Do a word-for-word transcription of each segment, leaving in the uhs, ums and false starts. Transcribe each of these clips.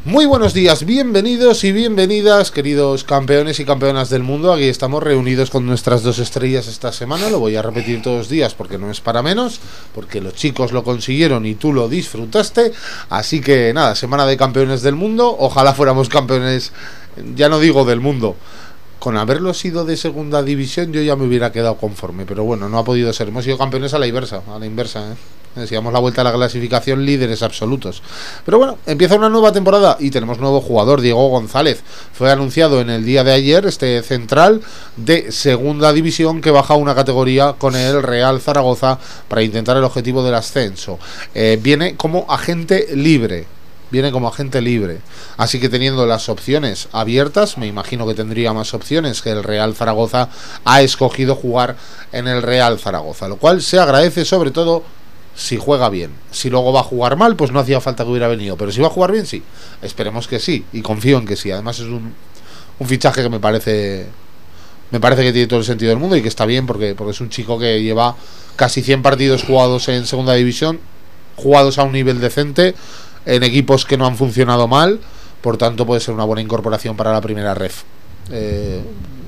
Muy buenos días, bienvenidos y bienvenidas, queridos campeones y campeonas del mundo. Aquí estamos reunidos con nuestras dos estrellas esta semana. Lo voy a repetir todos los días porque no es para menos, porque los chicos lo consiguieron y tú lo disfrutaste. Así que nada, semana de campeones del mundo. Ojalá fuéramos campeones, ya no digo del mundo, con haberlo sido de segunda división yo ya me hubiera quedado conforme, pero bueno, no ha podido ser. Hemos sido campeones a la inversa, a la inversa, ¿eh? Si damos la vuelta a la clasificación, líderes absolutos. Pero bueno, empieza una nueva temporada y tenemos nuevo jugador, Diego González. Fue anunciado en el día de ayer, este central de segunda división que baja una categoría con el Real Zaragoza para intentar el objetivo del ascenso. Eh, viene como agente libre. Viene como agente libre, así que teniendo las opciones abiertas, me imagino que tendría más opciones, que el Real Zaragoza ha escogido jugar en el Real Zaragoza, lo cual se agradece sobre todo si juega bien. Si luego va a jugar mal, pues no hacía falta que hubiera venido, pero si va a jugar bien, sí, esperemos que sí, y confío en que sí. Además es un, un fichaje que me parece me parece que tiene todo el sentido del mundo y que está bien, porque, porque es un chico que lleva casi cien partidos jugados en segunda división, jugados a un nivel decente, en equipos que no han funcionado mal, por tanto puede ser una buena incorporación para la primera ref. Eh,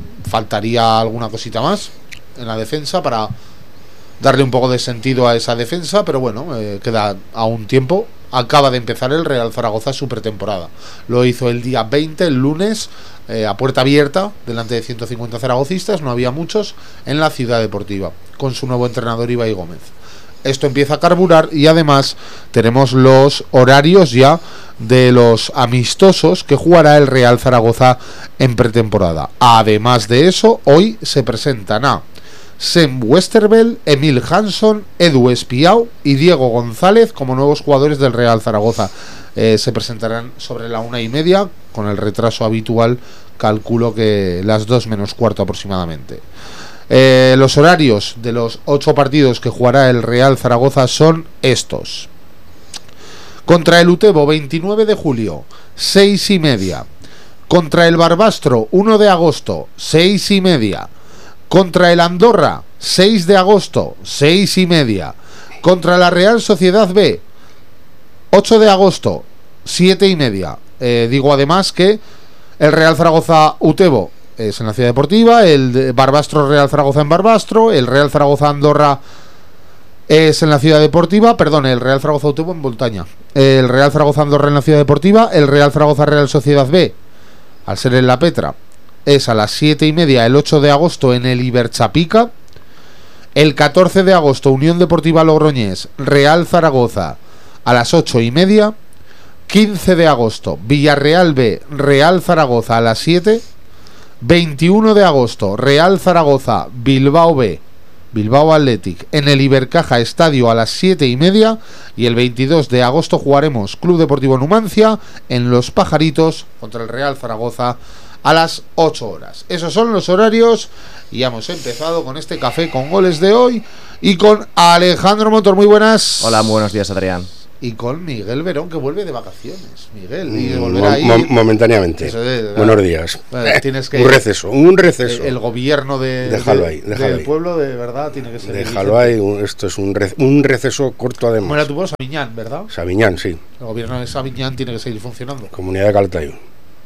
faltaría alguna cosita más en la defensa para darle un poco de sentido a esa defensa, pero bueno, eh, queda aún tiempo. Acaba de empezar el Real Zaragoza su pretemporada. Lo hizo el día veinte, el lunes, eh, a puerta abierta, delante de ciento cincuenta zaragocistas, no había muchos, en la Ciudad Deportiva, con su nuevo entrenador Ibai Gómez. Esto empieza a carburar y además tenemos los horarios ya de los amistosos que jugará el Real Zaragoza en pretemporada. Además de eso, hoy se presentan a Sem Westerveld, Emil Hansson, Edu Espiau y Diego González como nuevos jugadores del Real Zaragoza. Eh, se presentarán sobre la una y media, con el retraso habitual, calculo que las dos menos cuarto aproximadamente. Eh, los horarios de los ocho partidos que jugará el Real Zaragoza son estos: contra el Utebo, veintinueve de julio, seis y media; contra el Barbastro, uno de agosto, seis y media; contra el Andorra, seis de agosto, seis y media; contra la Real Sociedad B, ocho de agosto, siete y media. Eh, digo además que el Real Zaragoza Utebo es en la Ciudad Deportiva, el Barbastro Real Zaragoza en Barbastro, el Real Zaragoza Andorra es en la Ciudad Deportiva, perdón, el Real Zaragoza Utebo en Montaña, el Real Zaragoza Andorra en la Ciudad Deportiva, el Real Zaragoza Real Sociedad B, al ser en La Petra, es a las siete y media el ocho de agosto en el Iberchapica, el catorce de agosto Unión Deportiva Logroñés, Real Zaragoza a las ocho y media, quince de agosto Villarreal B, Real Zaragoza a las siete, veintiuno de agosto Real Zaragoza Bilbao B, Bilbao Athletic en el Ibercaja Estadio a las siete y media, y el veintidós de agosto jugaremos Club Deportivo Numancia en Los Pajaritos contra el Real Zaragoza a las ocho horas. Esos son los horarios y ya hemos empezado con este café con goles de hoy y con Alejandro Motor. Muy buenas. Hola, muy buenos días, Adrián. Y con Miguel Verón, que vuelve de vacaciones. Miguel, y de volver a ir, Mom momentáneamente. Es, buenos días. Bueno, tienes que, un receso, un receso. El, el gobierno de, déjalo de, ahí, déjalo del ahí. pueblo, de verdad, tiene que ser. Déjalo ahí, un, esto es un, re, un receso corto además. ¿Cómo era tu pueblo? Sabiñán, ¿verdad? Sabiñán, sí. El gobierno de Sabiñán tiene que seguir funcionando. Comunidad de Calatayud.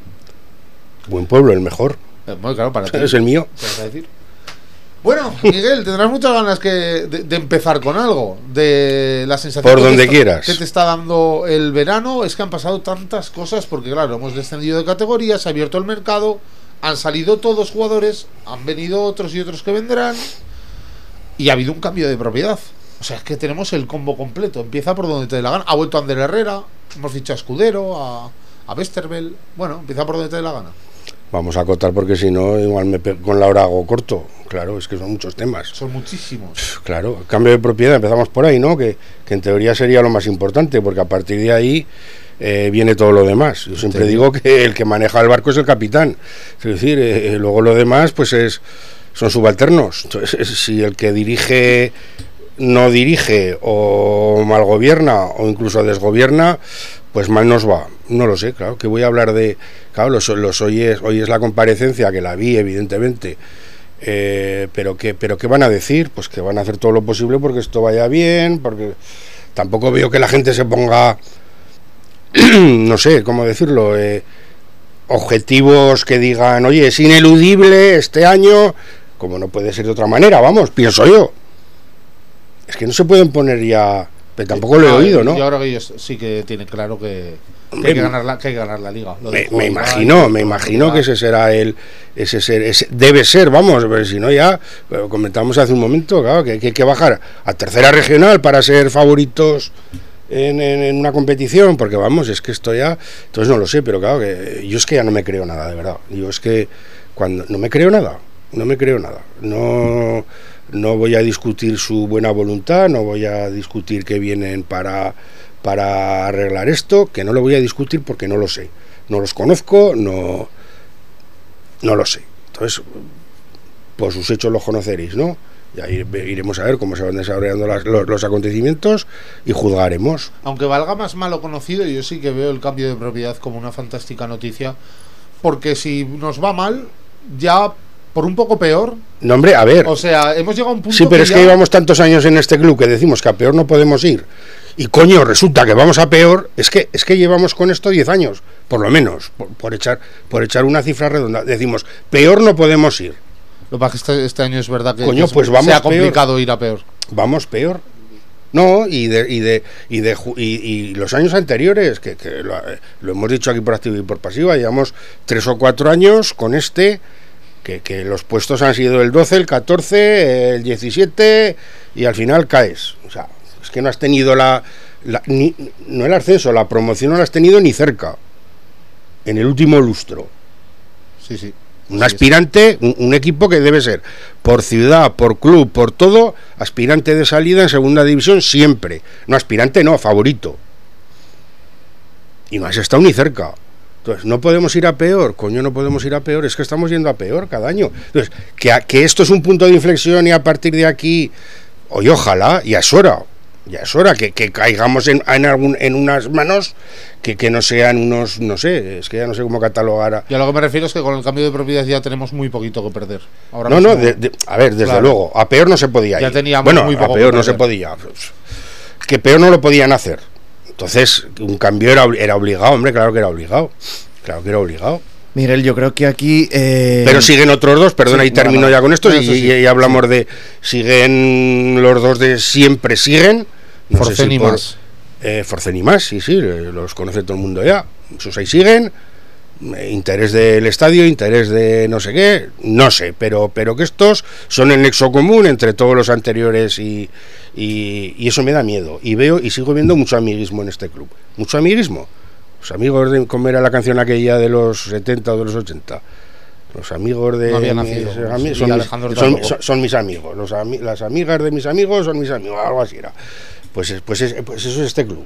Buen pueblo, el mejor. Eh, bueno, claro, para ti. Es el mío. ¿Qué vas a decir? Bueno, Miguel, tendrás muchas ganas que de, de empezar con algo, de la sensación por donde que quieras que te está dando el verano. Es que han pasado tantas cosas, porque claro, hemos descendido de categoría, se ha abierto el mercado, han salido todos jugadores, han venido otros y otros que vendrán, y ha habido un cambio de propiedad. O sea, es que tenemos el combo completo. Empieza por donde te dé la gana. Ha vuelto Ander Herrera, hemos fichado a Escudero, a, a Westerveld. Bueno, empieza por donde te dé la gana. Vamos a acotar porque si no, igual me con la hora hago corto. Claro, es que son muchos temas. Son muchísimos. Claro, cambio de propiedad, empezamos por ahí, ¿no? Que, que en teoría sería lo más importante, porque a partir de ahí eh, viene todo lo demás. Yo siempre digo que el que maneja el barco es el capitán. Es decir, eh, luego lo demás, pues es son subalternos. Entonces, si el que dirige no dirige o mal gobierna o incluso desgobierna, pues mal nos va. No lo sé, claro, que voy a hablar de... Claro, los, los hoy, es, hoy es la comparecencia, que la vi evidentemente, eh, pero, que, pero ¿qué van a decir? Pues que van a hacer todo lo posible porque esto vaya bien, porque tampoco veo que la gente se ponga no sé cómo decirlo, eh, objetivos que digan, oye, es ineludible este año, como no puede ser de otra manera, vamos, pienso yo. Es que no se pueden poner ya, pero tampoco lo he oído, ¿no? Yo creo que ellos sí que tienen claro que, que, hay, que, ganar la, que hay que ganar la liga. Me, me imagino, me imagino que ese será el, ese, ser, ese debe ser, vamos, pero si no ya, lo comentamos hace un momento, claro, que, que hay que bajar a tercera regional para ser favoritos En, en, en una competición, porque vamos, es que esto ya, entonces no lo sé, pero claro, que yo es que ya no me creo nada, de verdad. Yo es que cuando no me creo nada, no me creo nada. No, no voy a discutir su buena voluntad, no voy a discutir que vienen para, para arreglar esto, que no lo voy a discutir porque no lo sé. No los conozco, no, no lo sé. Entonces, por sus hechos los conoceréis, ¿no? Y ahí iremos a ver cómo se van desarrollando las, los, los acontecimientos y juzgaremos. Aunque valga más malo conocido, yo sí que veo el cambio de propiedad como una fantástica noticia, porque si nos va mal, ya por un poco peor. No, hombre, a ver. O sea, hemos llegado a un punto. Sí, pero que es ya... que llevamos tantos años en este club que decimos que a peor no podemos ir. Y coño, resulta que vamos a peor. Es que es que llevamos con esto diez años, por lo menos, por, por echar por echar una cifra redonda. Decimos, peor no podemos ir. Lo que pasa es que este, este año es verdad que, Coño, que pues vamos se ha complicado peor. ir a peor. Vamos peor. No, y de y de y de y, y los años anteriores, que, que lo, lo hemos dicho aquí por activa y por pasiva, llevamos tres o cuatro años con este, que, que los puestos han sido el doce, el catorce, el diecisiete y al final caes. O sea, es que no has tenido la, la ni, no el ascenso, la promoción no la has tenido ni cerca en el último lustro. Sí, sí. Un aspirante, un, un equipo que debe ser por ciudad, por club, por todo, aspirante de salida en segunda división siempre. No aspirante, no, favorito. Y no has estado ni cerca. Entonces, no podemos ir a peor, coño, no podemos ir a peor, es que estamos yendo a peor cada año. Entonces, que, que esto es un punto de inflexión y a partir de aquí, oye, ojalá, ya es hora. Ya es hora que, que caigamos en, en, algún, en unas manos que, que no sean unos, no sé, es que ya no sé cómo catalogar. Y a lo que me refiero es que con el cambio de propiedad ya tenemos muy poquito que perder. Ahora no, mismo, no, de, de, a ver, desde claro. luego, a peor no se podía ir. Ya teníamos bueno, muy poco a peor que no se podía. Que peor no lo podían hacer. Entonces, un cambio era, era obligado, hombre, claro que era obligado. Claro que era obligado. Miguel, yo creo que aquí... Eh... Pero siguen otros dos, perdona, sí, y termino no, no, ya con esto, no, y, sí. y, y hablamos sí. de... Siguen los dos de siempre, siguen... No Forcén sé si y por, más. Eh, Forcén y más, sí, sí, los conoce todo el mundo ya. Esos ahí siguen. Eh, interés del estadio, interés de no sé qué, no sé, pero, pero que estos son el nexo común entre todos los anteriores y, y, y eso me da miedo. Y veo y sigo viendo mucho amiguismo en este club. Mucho amiguismo. Los amigos de, como era la canción aquella de los setenta o de los ochenta. Los amigos de no había nacido, mis amigos sí, son, son, son, son, son mis amigos. Los ami las amigas de mis amigos son mis amigos, algo así era. Pues, pues, es, pues eso es este club.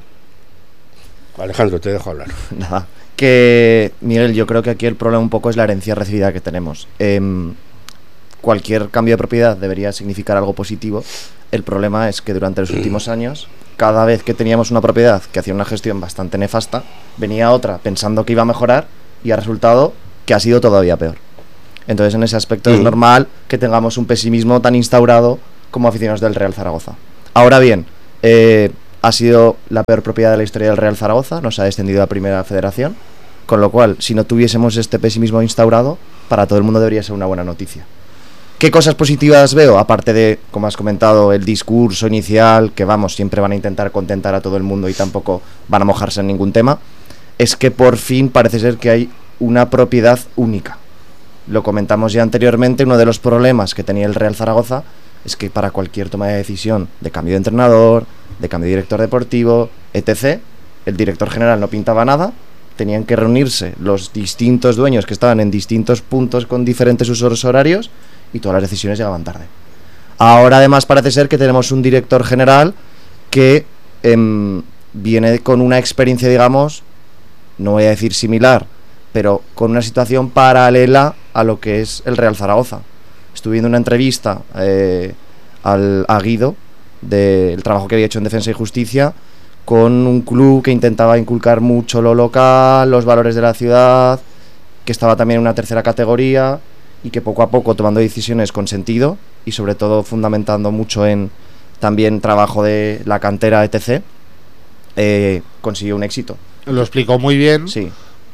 Alejandro, te dejo hablar. Nada, que Miguel, yo creo que aquí el problema un poco es la herencia recibida que tenemos. Eh, cualquier cambio de propiedad debería significar algo positivo. El problema es que durante los últimos años, cada vez que teníamos una propiedad que hacía una gestión bastante nefasta, venía otra pensando que iba a mejorar y ha resultado que ha sido todavía peor. Entonces, en ese aspecto mm. es normal que tengamos un pesimismo tan instaurado como aficionados del Real Zaragoza. Ahora bien, eh, ha sido la peor propiedad de la historia del Real Zaragoza, nos ha descendido a Primera Federación, con lo cual, si no tuviésemos este pesimismo instaurado, para todo el mundo debería ser una buena noticia. ¿Qué cosas positivas veo? Aparte de, como has comentado, el discurso inicial, que vamos, siempre van a intentar contentar a todo el mundo y tampoco van a mojarse en ningún tema, es que por fin parece ser que hay una propiedad única. Lo comentamos ya anteriormente, uno de los problemas que tenía el Real Zaragoza es que para cualquier toma de decisión de cambio de entrenador, de cambio de director deportivo, etcétera, el director general no pintaba nada, tenían que reunirse los distintos dueños que estaban en distintos puntos con diferentes usos horarios y todas las decisiones llegaban tarde. Ahora además parece ser que tenemos un director general que eh, viene con una experiencia, digamos, no voy a decir similar, pero con una situación paralela a lo que es el Real Zaragoza. Estuve viendo una entrevista eh, al, a Guido del trabajo que había hecho en Defensa y Justicia con un club que intentaba inculcar mucho lo local, los valores de la ciudad, que estaba también en una tercera categoría y que poco a poco tomando decisiones con sentido y sobre todo fundamentando mucho en también trabajo de la cantera, etcétera, eh, consiguió un éxito. lo explicó muy bien, Sí.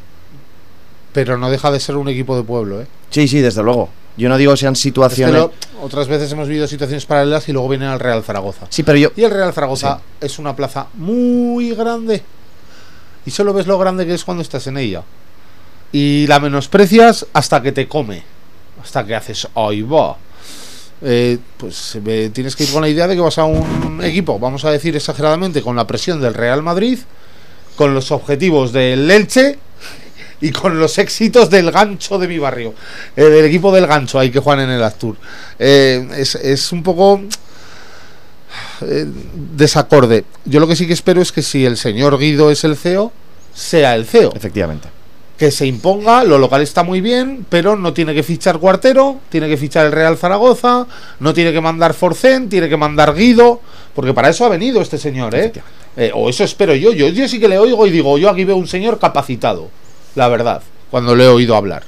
pero no deja de ser un equipo de pueblo, ¿eh? Sí, sí, desde luego. Yo no digo sean Es que situaciones... lo- otras veces hemos vivido situaciones paralelas y luego vienen al Real Zaragoza. Sí, pero yo... Y el Real Zaragoza es una plaza muy grande. Y solo ves lo grande que es cuando estás en ella. Y la menosprecias hasta que te come. Hasta que haces, ¡ay va! Eh, pues eh, tienes que ir con la idea de que vas a un equipo, vamos a decir exageradamente, con la presión del Real Madrid, con los objetivos del Elche y con los éxitos del Gancho de mi barrio, eh, del equipo del Gancho ahí que juegan en el Aztur. Eh, es, es un poco eh, desacorde. Yo lo que sí que espero es que si el señor Guido es el C E O, sea el C E O. Efectivamente. Que se imponga, lo local está muy bien, pero no tiene que fichar Cuartero, tiene que fichar el Real Zaragoza, no tiene que mandar Forcén, tiene que mandar Guido, porque para eso ha venido este señor, ¿eh? eh o eso espero yo. yo, yo sí que le oigo y digo, yo aquí veo un señor capacitado, la verdad, cuando le he oído hablar.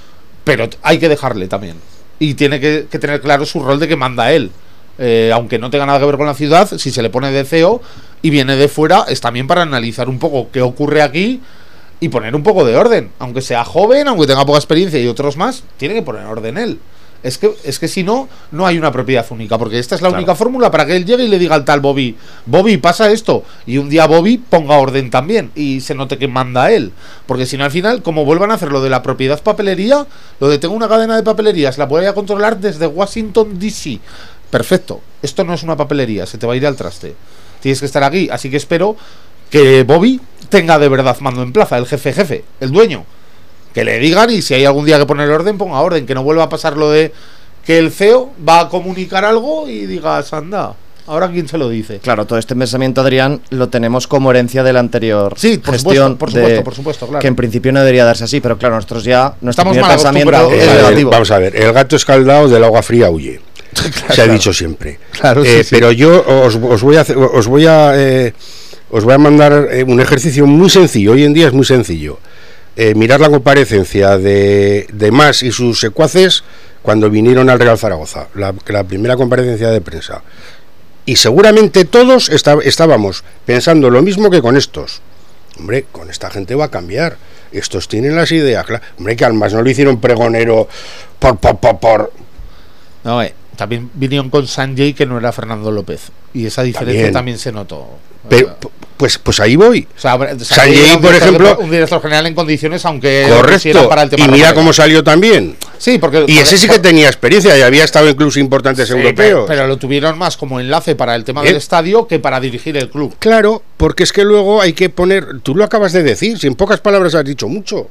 Pero hay que dejarle también, y tiene que, que tener claro su rol de que manda él, eh, aunque no tenga nada que ver con la ciudad, si se le pone de C E O y viene de fuera, es también para analizar un poco qué ocurre aquí y poner un poco de orden, aunque sea joven, aunque tenga poca experiencia y otros más, tiene que poner orden él. Es que, es que si no, no hay una propiedad única, porque esta es la Claro. única fórmula para que él llegue y le diga al tal Bobby, Bobby, pasa esto, y un día Bobby ponga orden también, y se note que manda él, porque si no al final, como vuelvan a hacer lo de la propiedad papelería, lo de tengo una cadena de papelerías, la voy a controlar desde Washington D C, perfecto, esto no es una papelería, se te va a ir al traste, tienes que estar aquí, así que espero que Bobby tenga de verdad mando en plaza, el jefe jefe, el dueño, que le digan, y si hay algún día que poner orden, ponga orden, que no vuelva a pasar lo de que el C E O va a comunicar algo y digas, anda, ahora quién se lo dice. Claro, todo este pensamiento, Adrián, lo tenemos como herencia de la anterior Sí, por gestión, supuesto, por supuesto, de- por supuesto, claro. que en principio no debería darse así, pero claro, nosotros ya nuestro Estamos primer mal pensamiento acostumbrados. es A ver, negativo. vamos a ver, el gato escaldado del agua fría huye. Se ha Claro. dicho siempre. Claro, sí, Eh, sí. Pero yo os, os voy a hacer- os voy a eh, os voy a mandar eh, un ejercicio muy sencillo. Hoy en día es muy sencillo. Eh, mirar la comparecencia de, de Mas y sus secuaces cuando vinieron al Real Zaragoza, la, la primera comparecencia de prensa. Y seguramente todos está- estábamos pensando lo mismo que con estos. Hombre, con esta gente va a cambiar. Estos tienen las ideas claras. Hombre, que al Mas no lo hicieron pregonero por, por, por, por. No, eh, también vinieron con Sanjay, que no era Fernando López, y esa diferencia También. también, se notó. Pero, pues, pues ahí voy. O sea, Sanjay, Sanjay, era un por director- ejemplo- un director general en condiciones, aunque lo Correcto. quisiera para el tema Y mira Romero. cómo salió también. Sí, porque Y ese sí que tenía experiencia y había estado en clubes importantes Sí, europeos. Pero, pero lo tuvieron más como enlace para el tema Bien. del estadio que para dirigir el club. Claro, porque es que luego hay que poner. Tú lo acabas de decir, si en pocas palabras has dicho mucho.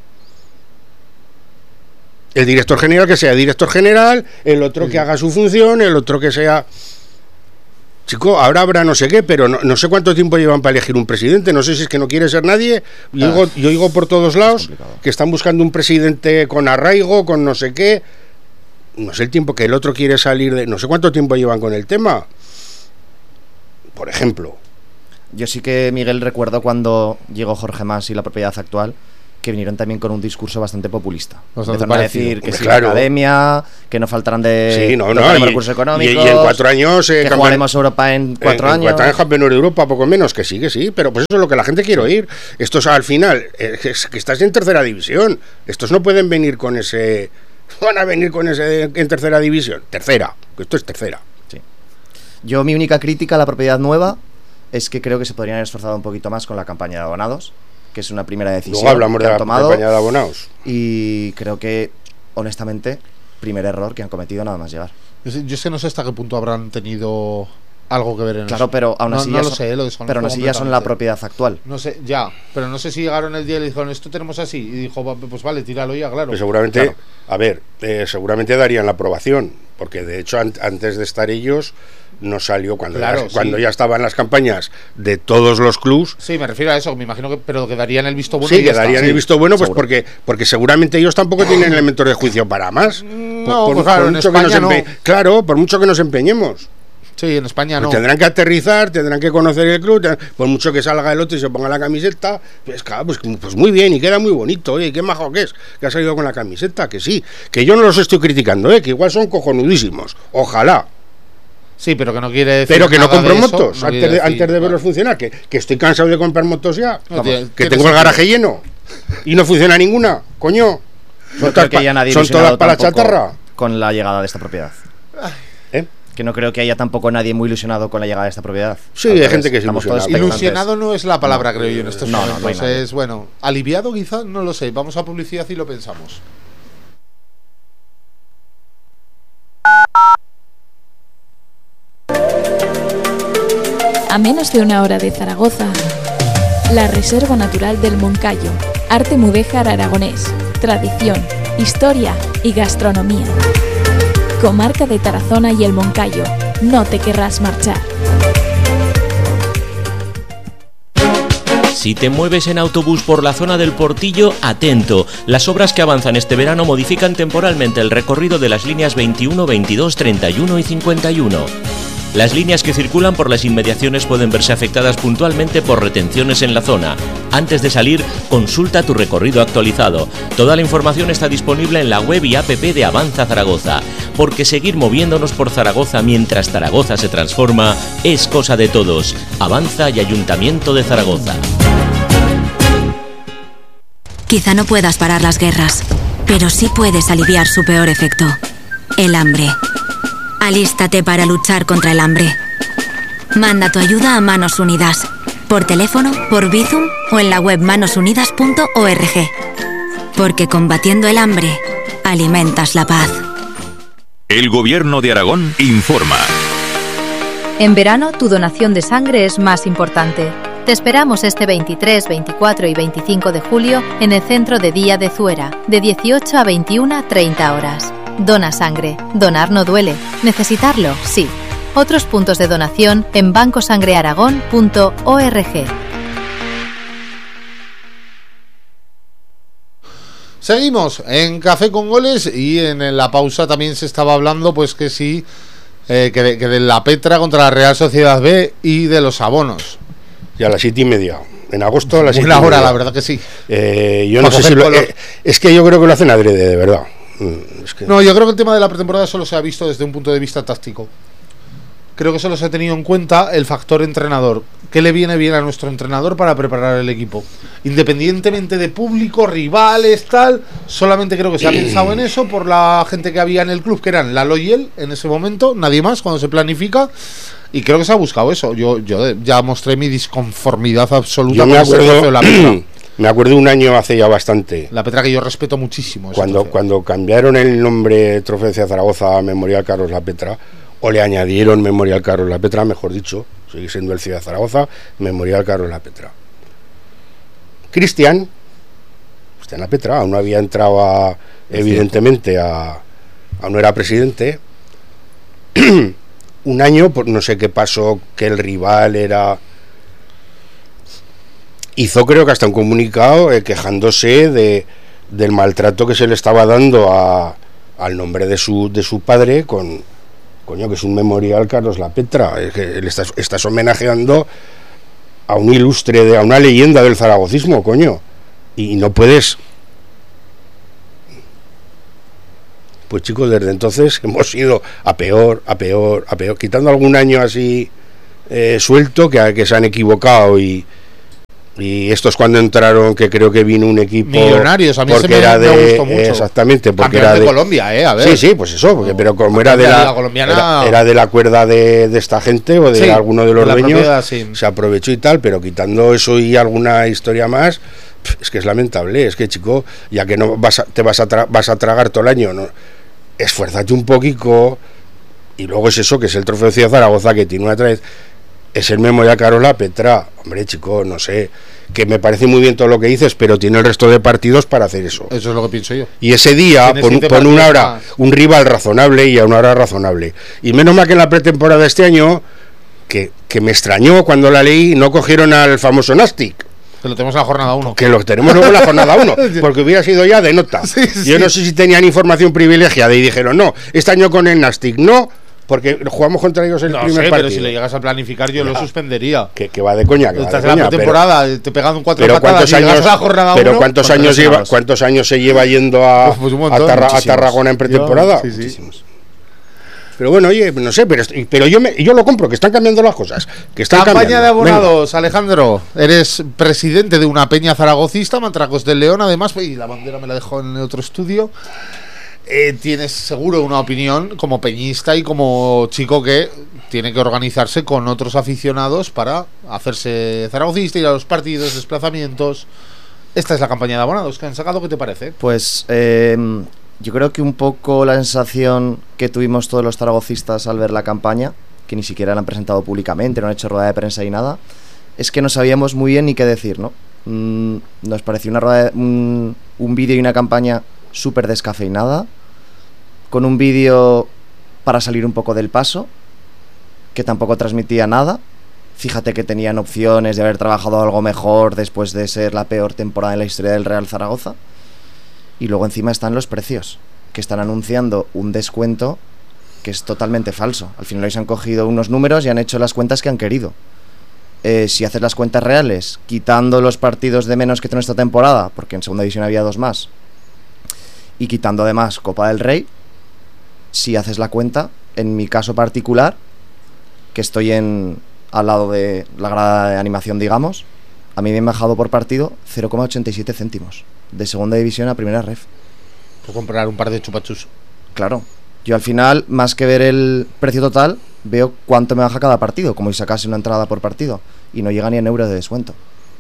El director general que sea director general, el otro Sí, que sí. haga su función, el otro que sea. Chico, ahora habrá no sé qué, pero no, no sé cuánto tiempo llevan para elegir un presidente. No sé si es que no quiere ser nadie. Yo, Ah. oigo, yo oigo por todos lados complicado. que están buscando un presidente con arraigo, con no sé qué. No sé el tiempo que el otro quiere salir de. No sé cuánto tiempo llevan con el tema. Por ejemplo. Yo sí que, Miguel, recuerdo cuando llegó Jorge Mas y la propiedad actual, que vinieron también con un discurso bastante populista. Bastante Empezaron a parecido. decir que Hombre, sí, claro. la academia, que no faltarán de, Sí, no, de no, tenemos y- recursos y- económicos, y en cuatro años, eh, que campeón- jugaremos Europa en cuatro en, años. En cuatro años campeón de Europa, poco menos, que sí, que sí, pero pues eso es lo que la gente quiere oír. Estos al final, eh, es que estás en tercera división, estos no pueden venir con ese, van a venir con ese en tercera división, tercera, que esto es tercera. Yo mi única crítica a la propiedad nueva es que creo que se podrían haber esforzado un poquito más con la campaña de abonados, que es una primera decisión Luego hablamos que de han la tomado, compañía de abonados. y creo que, honestamente, primer error que han cometido nada más llegar. Yo sé, yo sé no sé hasta qué punto habrán tenido algo que ver en Claro, eso. pero aún No- así no ya lo son, sé, lo desconozco pero aún así ya son la completamente. propiedad actual. No sé, ya, pero no sé si llegaron el día y le dijeron, esto tenemos así, y dijo, "Va, pues vale, tíralo ya, claro. Pues seguramente, Claro. a ver, eh, seguramente darían la aprobación, porque de hecho an- antes de estar ellos no salió cuando, Claro, ya, sí. cuando ya estaban las campañas de todos los clubs. Sí, me refiero a eso, me imagino que, pero que darían el visto bueno. Sí, y ya que darían está. el Sí. visto bueno, pues seguro. porque porque seguramente ellos tampoco tienen elementos de juicio para más. No, pues claro, en mucho que nos España empe- Claro, por mucho que nos empeñemos. Sí, en España no. Pues tendrán que aterrizar, tendrán que conocer el club, ten- por mucho que salga el otro y se ponga la camiseta, pues claro, pues, pues muy bien, y queda muy bonito, oye, qué majo que es, que ha salido con la camiseta, que sí, que yo no los estoy criticando, eh, que igual son cojonudísimos, ojalá, Sí, pero que no quiere decir Pero que no nada compro de eso, motos no antes, quiere de, decir- antes de verlos funcionar, que, que estoy cansado de comprar motos ya. No, Vamos, tiene- que tiene tengo el sentido. garaje lleno y no funciona ninguna, coño. No Son creo todas que haya pa- nadie son ilusionado todas para la tampoco chatarra. con la llegada de esta propiedad. ¿Eh? Que no creo que haya tampoco nadie muy ilusionado con la llegada de esta propiedad. Sí, Al hay revés, gente que es estamos todos ilusionada. expectantes. Ilusionado no es la palabra, creo yo, en estos No, no, no hay momentos. nadie. Es, bueno, aliviado quizá, no lo sé. Vamos a publicidad y lo pensamos. A menos de una hora de Zaragoza, la Reserva Natural del Moncayo, arte mudéjar aragonés, tradición, historia y gastronomía. Comarca de Tarazona y el Moncayo, no te querrás marchar. Si te mueves en autobús por la zona del Portillo, atento. Las obras que avanzan este verano modifican temporalmente el recorrido de las líneas veintiuno, veintidós, treinta y uno y cincuenta y uno. Las líneas que circulan por las inmediaciones pueden verse afectadas puntualmente por retenciones en la zona. Antes de salir, consulta tu recorrido actualizado. Toda la información está disponible en la web y app de Avanza Zaragoza, porque seguir moviéndonos por Zaragoza mientras Zaragoza se transforma es cosa de todos. Avanza y Ayuntamiento de Zaragoza. Quizá no puedas parar las guerras, pero sí puedes aliviar su peor efecto, el hambre. Alístate para luchar contra el hambre. Manda tu ayuda a Manos Unidas, por teléfono, por Bizum o en la web manos unidas punto org. Porque combatiendo el hambre, alimentas la paz. El Gobierno de Aragón informa. En verano, tu donación de sangre es más importante. Te esperamos este veintitrés, veinticuatro y veinticinco de julio en el Centro de Día de Zuera, de dieciocho a veintiuna, treinta horas. Dona sangre. Donar no duele. Necesitarlo, sí. Otros puntos de donación en banco sangre aragón punto org. Seguimos en Café con Goles y en la pausa también se estaba hablando pues que sí, eh, que, de, que de la Petra contra la Real Sociedad B y de los abonos. Y a las siete y media. En agosto a las siete y Una media. hora, la verdad que sí. Eh, yo Para no sé si coger lo, color. eh, es que yo creo que lo hacen adrede, de verdad. Mm, Es que, No, yo creo que el tema de la pretemporada solo se ha visto desde un punto de vista táctico. Creo que solo se ha tenido en cuenta el factor entrenador. ¿Qué le viene bien a nuestro entrenador para preparar el equipo? Independientemente de público, rivales, tal, solamente creo que se ha pensado en eso por la gente que había en el club, que eran Lalo y él en ese momento, nadie más cuando se planifica. Y creo que se ha buscado eso. Yo, yo ya mostré mi disconformidad absoluta yo me con ese acuerdo, trofeo de la Petra. me acuerdo un año hace ya bastante. La Petra que yo respeto muchísimo. ese Cuando, trofeo. cuando cambiaron el nombre Trofeo de Zaragoza a Memorial Carlos La Petra, o le añadieron Memorial Carlos La Petra, mejor dicho, sigue siendo el Ciudad Zaragoza, Memorial Carlos La Petra. Cristian, Cristian La Petra, aún no había entrado a, evidentemente, a, aún no era presidente. Un año, pues no sé qué pasó, que el rival era... Hizo creo que hasta un comunicado eh, quejándose de, del maltrato que se le estaba dando a, al nombre de su, de su padre con, coño, que es un memorial Carlos La Petra, es que le estás, estás homenajeando a un ilustre, de, a una leyenda del zaragocismo, coño, y no puedes... Pues chicos, desde entonces hemos ido a peor, a peor, a peor, quitando algún año así eh, suelto que, que se han equivocado y... Y esto es cuando entraron, que creo que vino un equipo... Millonarios, a mí porque ese me, era me de, gustó mucho. Exactamente, porque Campeón era de, de Colombia, eh, a ver. Sí, sí, pues eso, porque, pero como era de Campeón de la, la colombiana- era, era de la cuerda de, de esta gente o de Sí, alguno de los de la dueños, propiedad, sí. se aprovechó y tal, pero quitando eso y alguna historia más, pf, es que es lamentable, es que chico, ya que no vas a, te vas a, tra- vas a tragar todo el año, no, esfuérzate un poquito, y luego es eso, que es el Trofeo de Ciudad Zaragoza, que tiene una vez, es el Memorial Carlos La Petra, hombre chico, no sé, que me parece muy bien todo lo que dices, pero tiene el resto de partidos para hacer eso. Eso es lo que pienso yo. Y ese día, Tiene pon, siete pon una partidos hora, más. un rival razonable y a una hora razonable. Y menos mal que en la pretemporada de este año, que, que me extrañó cuando la leí, no cogieron al famoso Nastic, Que lo tenemos en la jornada uno. que lo tenemos luego en la jornada uno, porque hubiera sido ya de nota. Sí, sí. Yo no sé si tenían información privilegiada y dijeron, no, este año con el Nastic, no, porque jugamos contra ellos en el No primer sé, partido. pero si lo llegas a planificar yo Ya. lo suspendería. que, que va de coña, que va Estás de en la coña, pero- pretemporada, te pegan cuatro pero patadas cuántos y llegas años, a la jornada pero uno, cuántos pues años lleva, lesionados. cuántos años se lleva yendo a, Pues, pues un montón, a, Tarra- a muchísimos. Tarragona en pretemporada. Yo, sí, sí. Muchísimos. Pero bueno, oye, no sé, pero, pero yo, me, yo lo compro, que están cambiando las cosas. Que están Campaña cambiando. de abonados, venga. Alejandro. Eres presidente de una peña zaragocista, Mantracos del León, además, y la bandera me la dejó en el otro estudio. Eh, tienes seguro una opinión como peñista y como chico que tiene que organizarse con otros aficionados para hacerse zaragocista, ir a los partidos, desplazamientos. Esta es la campaña de abonados que han sacado, ¿qué te parece? Pues eh, yo creo que un poco la sensación que tuvimos todos los zaragocistas al ver la campaña, que ni siquiera la han presentado públicamente, no han hecho rueda de prensa y nada, es que no sabíamos muy bien ni qué decir, ¿no? Mm, nos pareció una rueda de, un, un vídeo y una campaña súper descafeinada, con un vídeo para salir un poco del paso, que tampoco transmitía nada. Fíjate que tenían opciones de haber trabajado algo mejor después de ser la peor temporada en la historia del Real Zaragoza. Y luego encima están los precios, que están anunciando un descuento que es totalmente falso. Al final ellos han cogido unos números y han hecho las cuentas que han querido. Eh, si haces las cuentas reales, quitando los partidos de menos que tiene esta temporada, porque en segunda división había dos más, y quitando además Copa del Rey, si haces la cuenta, en mi caso particular, que estoy en... al lado de la grada de animación, digamos, a mí me han bajado por partido cero coma ochenta y siete céntimos de segunda división a primera ref. Por comprar un par de chupachus. Claro, yo al final, más que ver el precio total, veo cuánto me baja cada partido, como si sacase una entrada por partido, y no llega ni en euros de descuento.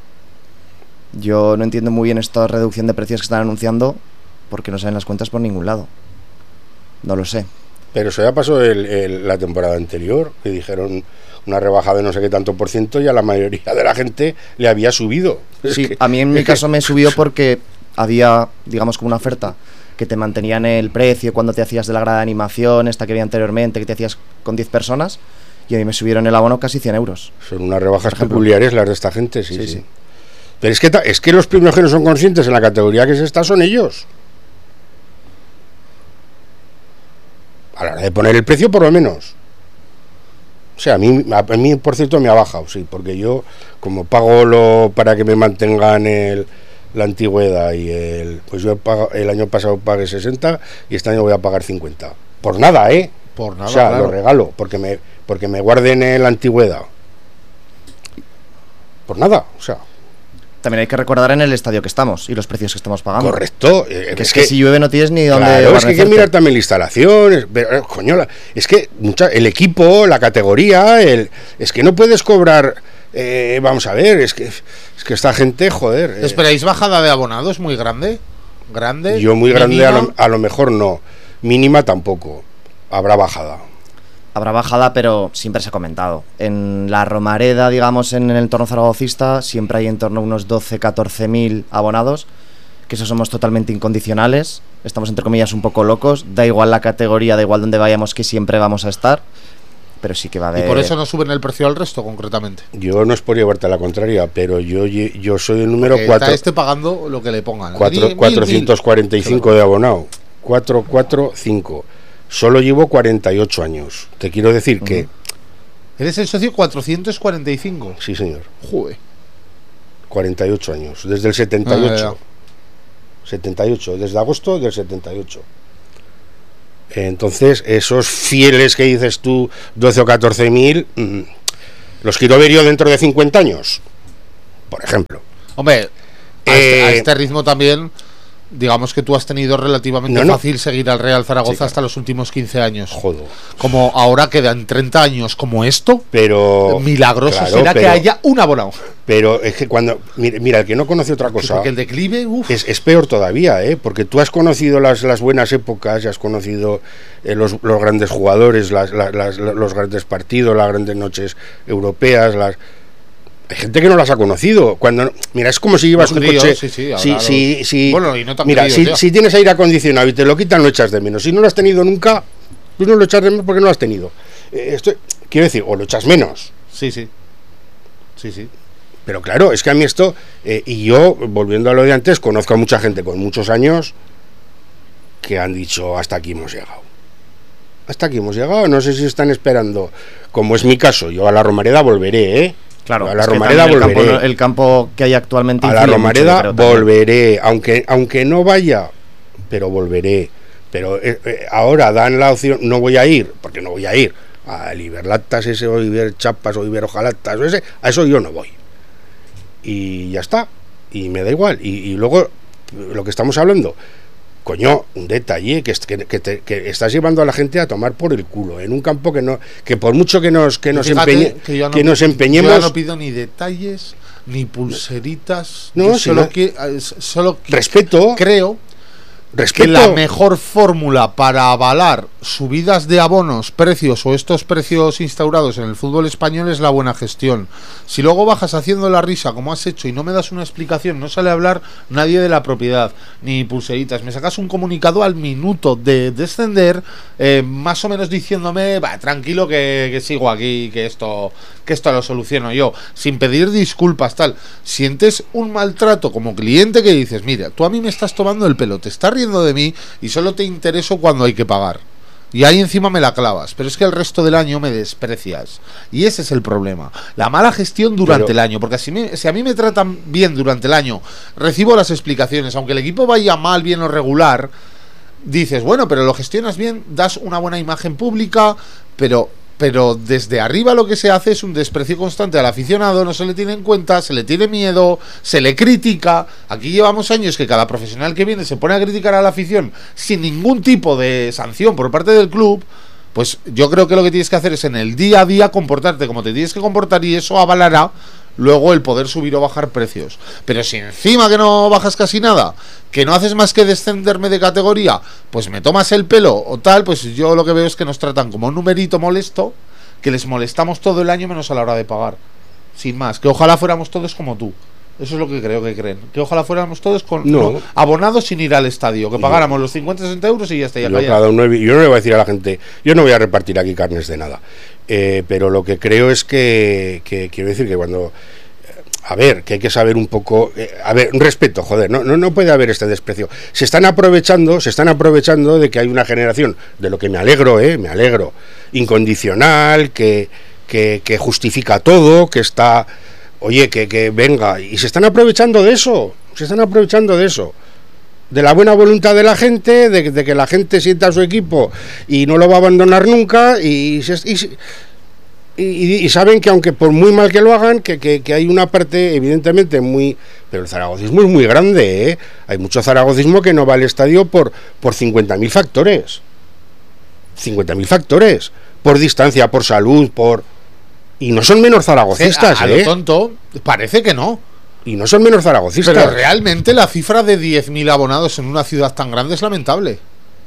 Yo no entiendo muy bien esta reducción de precios que están anunciando, porque no salen las cuentas por ningún lado. No lo sé. Pero eso ya pasó el, el, la temporada anterior, que dijeron una rebaja de no sé qué tanto por ciento y a la mayoría de la gente le había subido. Sí, es que, a mí en mi caso me subió porque había, digamos, como una oferta que te mantenían el precio cuando te hacías de la grada de animación, esta que había anteriormente, que te hacías con diez personas, y a mí me subieron el abono casi cien euros. Son unas rebajas peculiares las de esta gente, sí, sí. sí. sí. Pero es que, es que los primeros que no son conscientes en la categoría que se está son ellos. A la hora de poner el precio, por lo menos. O sea, a mí, a mí por cierto, me ha bajado, sí, porque yo, como pago lo para que me mantengan el, la antigüedad y el... Pues yo he pagado, el año pasado pagué sesenta y este año voy a pagar cincuenta. Por nada, ¿eh? Por nada, o sea, claro. Lo regalo, porque me, porque me guarden en la antigüedad. Por nada, o sea... También hay que recordar en el estadio que estamos y los precios que estamos pagando. Correcto. Eh, que es que, que si llueve no tienes ni dónde. Claro, es que hay que mirar también la instalación. Es, pero, coño, la, es que mucha, el equipo, la categoría, el, es que no puedes cobrar. Eh, vamos a ver, es que, es que esta gente, joder. Eh, ¿Esperáis bajada de abonados muy grande? ¿Grande? Yo muy grande a lo, a lo mejor no. Mínima tampoco. Habrá bajada. Habrá bajada, pero siempre se ha comentado. En la Romareda, digamos, en el entorno zaragocista, siempre hay en torno a unos doce, catorce mil abonados, que eso somos totalmente incondicionales, estamos entre comillas un poco locos, da igual la categoría, da igual donde vayamos, que siempre vamos a estar, pero sí que va a haber... Y por eso no suben el precio al resto, concretamente. Yo no es por llevarte a la contraria, pero yo, yo soy el número cuatro. Está este pagando lo que le pongan. cuatrocientos cuarenta y cinco de abonado. cuatrocientos cuarenta y cinco. Solo llevo cuarenta y ocho años. Te quiero decir uh-huh. que... ¿Eres el socio cuatrocientos cuarenta y cinco? Sí, señor. Joder. cuarenta y ocho años. Desde el setenta y ocho. Ah, setenta y ocho. Desde agosto del setenta y ocho. Entonces, esos fieles que dices tú, doce o catorce mil, mmm, los quiero ver yo dentro de cincuenta años. Por ejemplo. Hombre, a, eh, este, a este ritmo también... Digamos que tú has tenido relativamente no, no. fácil seguir al Real Zaragoza sí, claro. hasta los últimos quince años. Joder. Como ahora quedan treinta años como esto, pero milagroso claro, será pero, que haya un abonado. Pero es que cuando... Mira, mira el que no conoce otra cosa... Porque el declive... Uf. Es, es peor todavía, ¿eh? Porque tú has conocido las, las buenas épocas, y has conocido eh, los, los grandes jugadores, las, las, las, los grandes partidos, las grandes noches europeas, las... Hay gente que no las ha conocido. Cuando mira, es como si llevas los un críos, coche. Sí, sí, si, los... si, si, bueno, y no tan mira, críos, si, si tienes aire acondicionado y te lo quitan, lo echas de menos. Si no lo has tenido nunca, pues no lo echas de menos porque no lo has tenido. Eh, esto, quiero decir, o lo echas menos. Sí, sí. Sí, sí. Pero claro, es que a mí esto, eh, y yo, volviendo a lo de antes, conozco a mucha gente con muchos años que han dicho, hasta aquí hemos llegado. Hasta aquí hemos llegado. No sé si están esperando, como es mi caso, yo a la Romareda volveré, ¿eh? Claro, a la Romareda el volveré. Campo, el campo que hay actualmente. A la Romareda mucho, volveré, aunque, aunque no vaya, pero volveré. Pero eh, eh, ahora dan la opción, no voy a ir, porque no voy a ir a Iberlactas ese, o Iberchapas, o Iberojalactas, o ese, a eso yo no voy. Y ya está, y me da igual. Y, y luego, lo que estamos hablando, coño, un detalle, que, que, que, te, que estás llevando a la gente a tomar por el culo, en un campo que no, que por mucho que nos, que nos, empeñe, que, no, que nos empeñemos... Yo no pido ni detalles, ni pulseritas, no, yo solo, no. que, solo respeto, creo... Respeto. Que la mejor fórmula para avalar subidas de abonos, precios o estos precios instaurados en el fútbol español es la buena gestión. Si luego bajas haciendo la risa como has hecho y no me das una explicación, no sale a hablar nadie de la propiedad, ni pulseritas, me sacas un comunicado al minuto de descender, eh, más o menos diciéndome, va, tranquilo que, que sigo aquí, que esto, que esto lo soluciono yo, sin pedir disculpas, tal. Sientes un maltrato como cliente que dices, mira, tú a mí me estás tomando el pelo, te estás riendo de mí y solo te intereso cuando hay que pagar. Y ahí encima me la clavas, pero es que el resto del año me desprecias. Y ese es el problema, la mala gestión durante pero... el año. Porque si, me, si a mí me tratan bien durante el año, recibo las explicaciones, aunque el equipo vaya mal, bien o regular, dices, bueno, pero lo gestionas bien, das una buena imagen pública, pero... pero desde arriba lo que se hace es un desprecio constante al aficionado, no se le tiene en cuenta, se le tiene miedo, se le critica. Aquí llevamos años que cada profesional que viene se pone a criticar a la afición sin ningún tipo de sanción por parte del club. Pues yo creo que lo que tienes que hacer es en el día a día comportarte como te tienes que comportar, y eso avalará luego el poder subir o bajar precios. Pero si encima que no bajas casi nada, que no haces más que descenderme de categoría, pues me tomas el pelo o tal, pues yo lo que veo es que nos tratan como un numerito molesto, que les molestamos todo el año menos a la hora de pagar. Sin más, que ojalá fuéramos todos como tú. Eso es lo que creo que creen. Que ojalá fuéramos todos con no. No, abonados sin ir al estadio. Que pagáramos no. los cincuenta sesenta euros y ya está. Ya yo, cada uno, yo no le voy a decir a la gente, yo no voy a repartir aquí carnes de nada. Eh, pero lo que creo es que, que quiero decir que cuando... A ver, que hay que saber un poco... Eh, a ver, respeto, joder, no, no, no puede haber este desprecio. Se están aprovechando, se están aprovechando de que hay una generación, de lo que me alegro, eh, me alegro, incondicional, que, que, que justifica todo, que está... Oye, que, que venga, y se están aprovechando de eso, se están aprovechando de eso, de la buena voluntad de la gente, de, de que la gente sienta a su equipo y no lo va a abandonar nunca, y, y, y, y saben que aunque por muy mal que lo hagan, que, que, que hay una parte evidentemente muy... Pero el zaragocismo es muy grande, ¿eh? Hay mucho zaragocismo que no va al estadio por, por cincuenta mil factores, cincuenta mil factores, por distancia, por salud, por... Y no son menos zaragocistas, a, a ¿eh? lo tonto, parece que no. Y no son menos zaragocistas. Pero realmente la cifra de diez mil abonados en una ciudad tan grande es lamentable.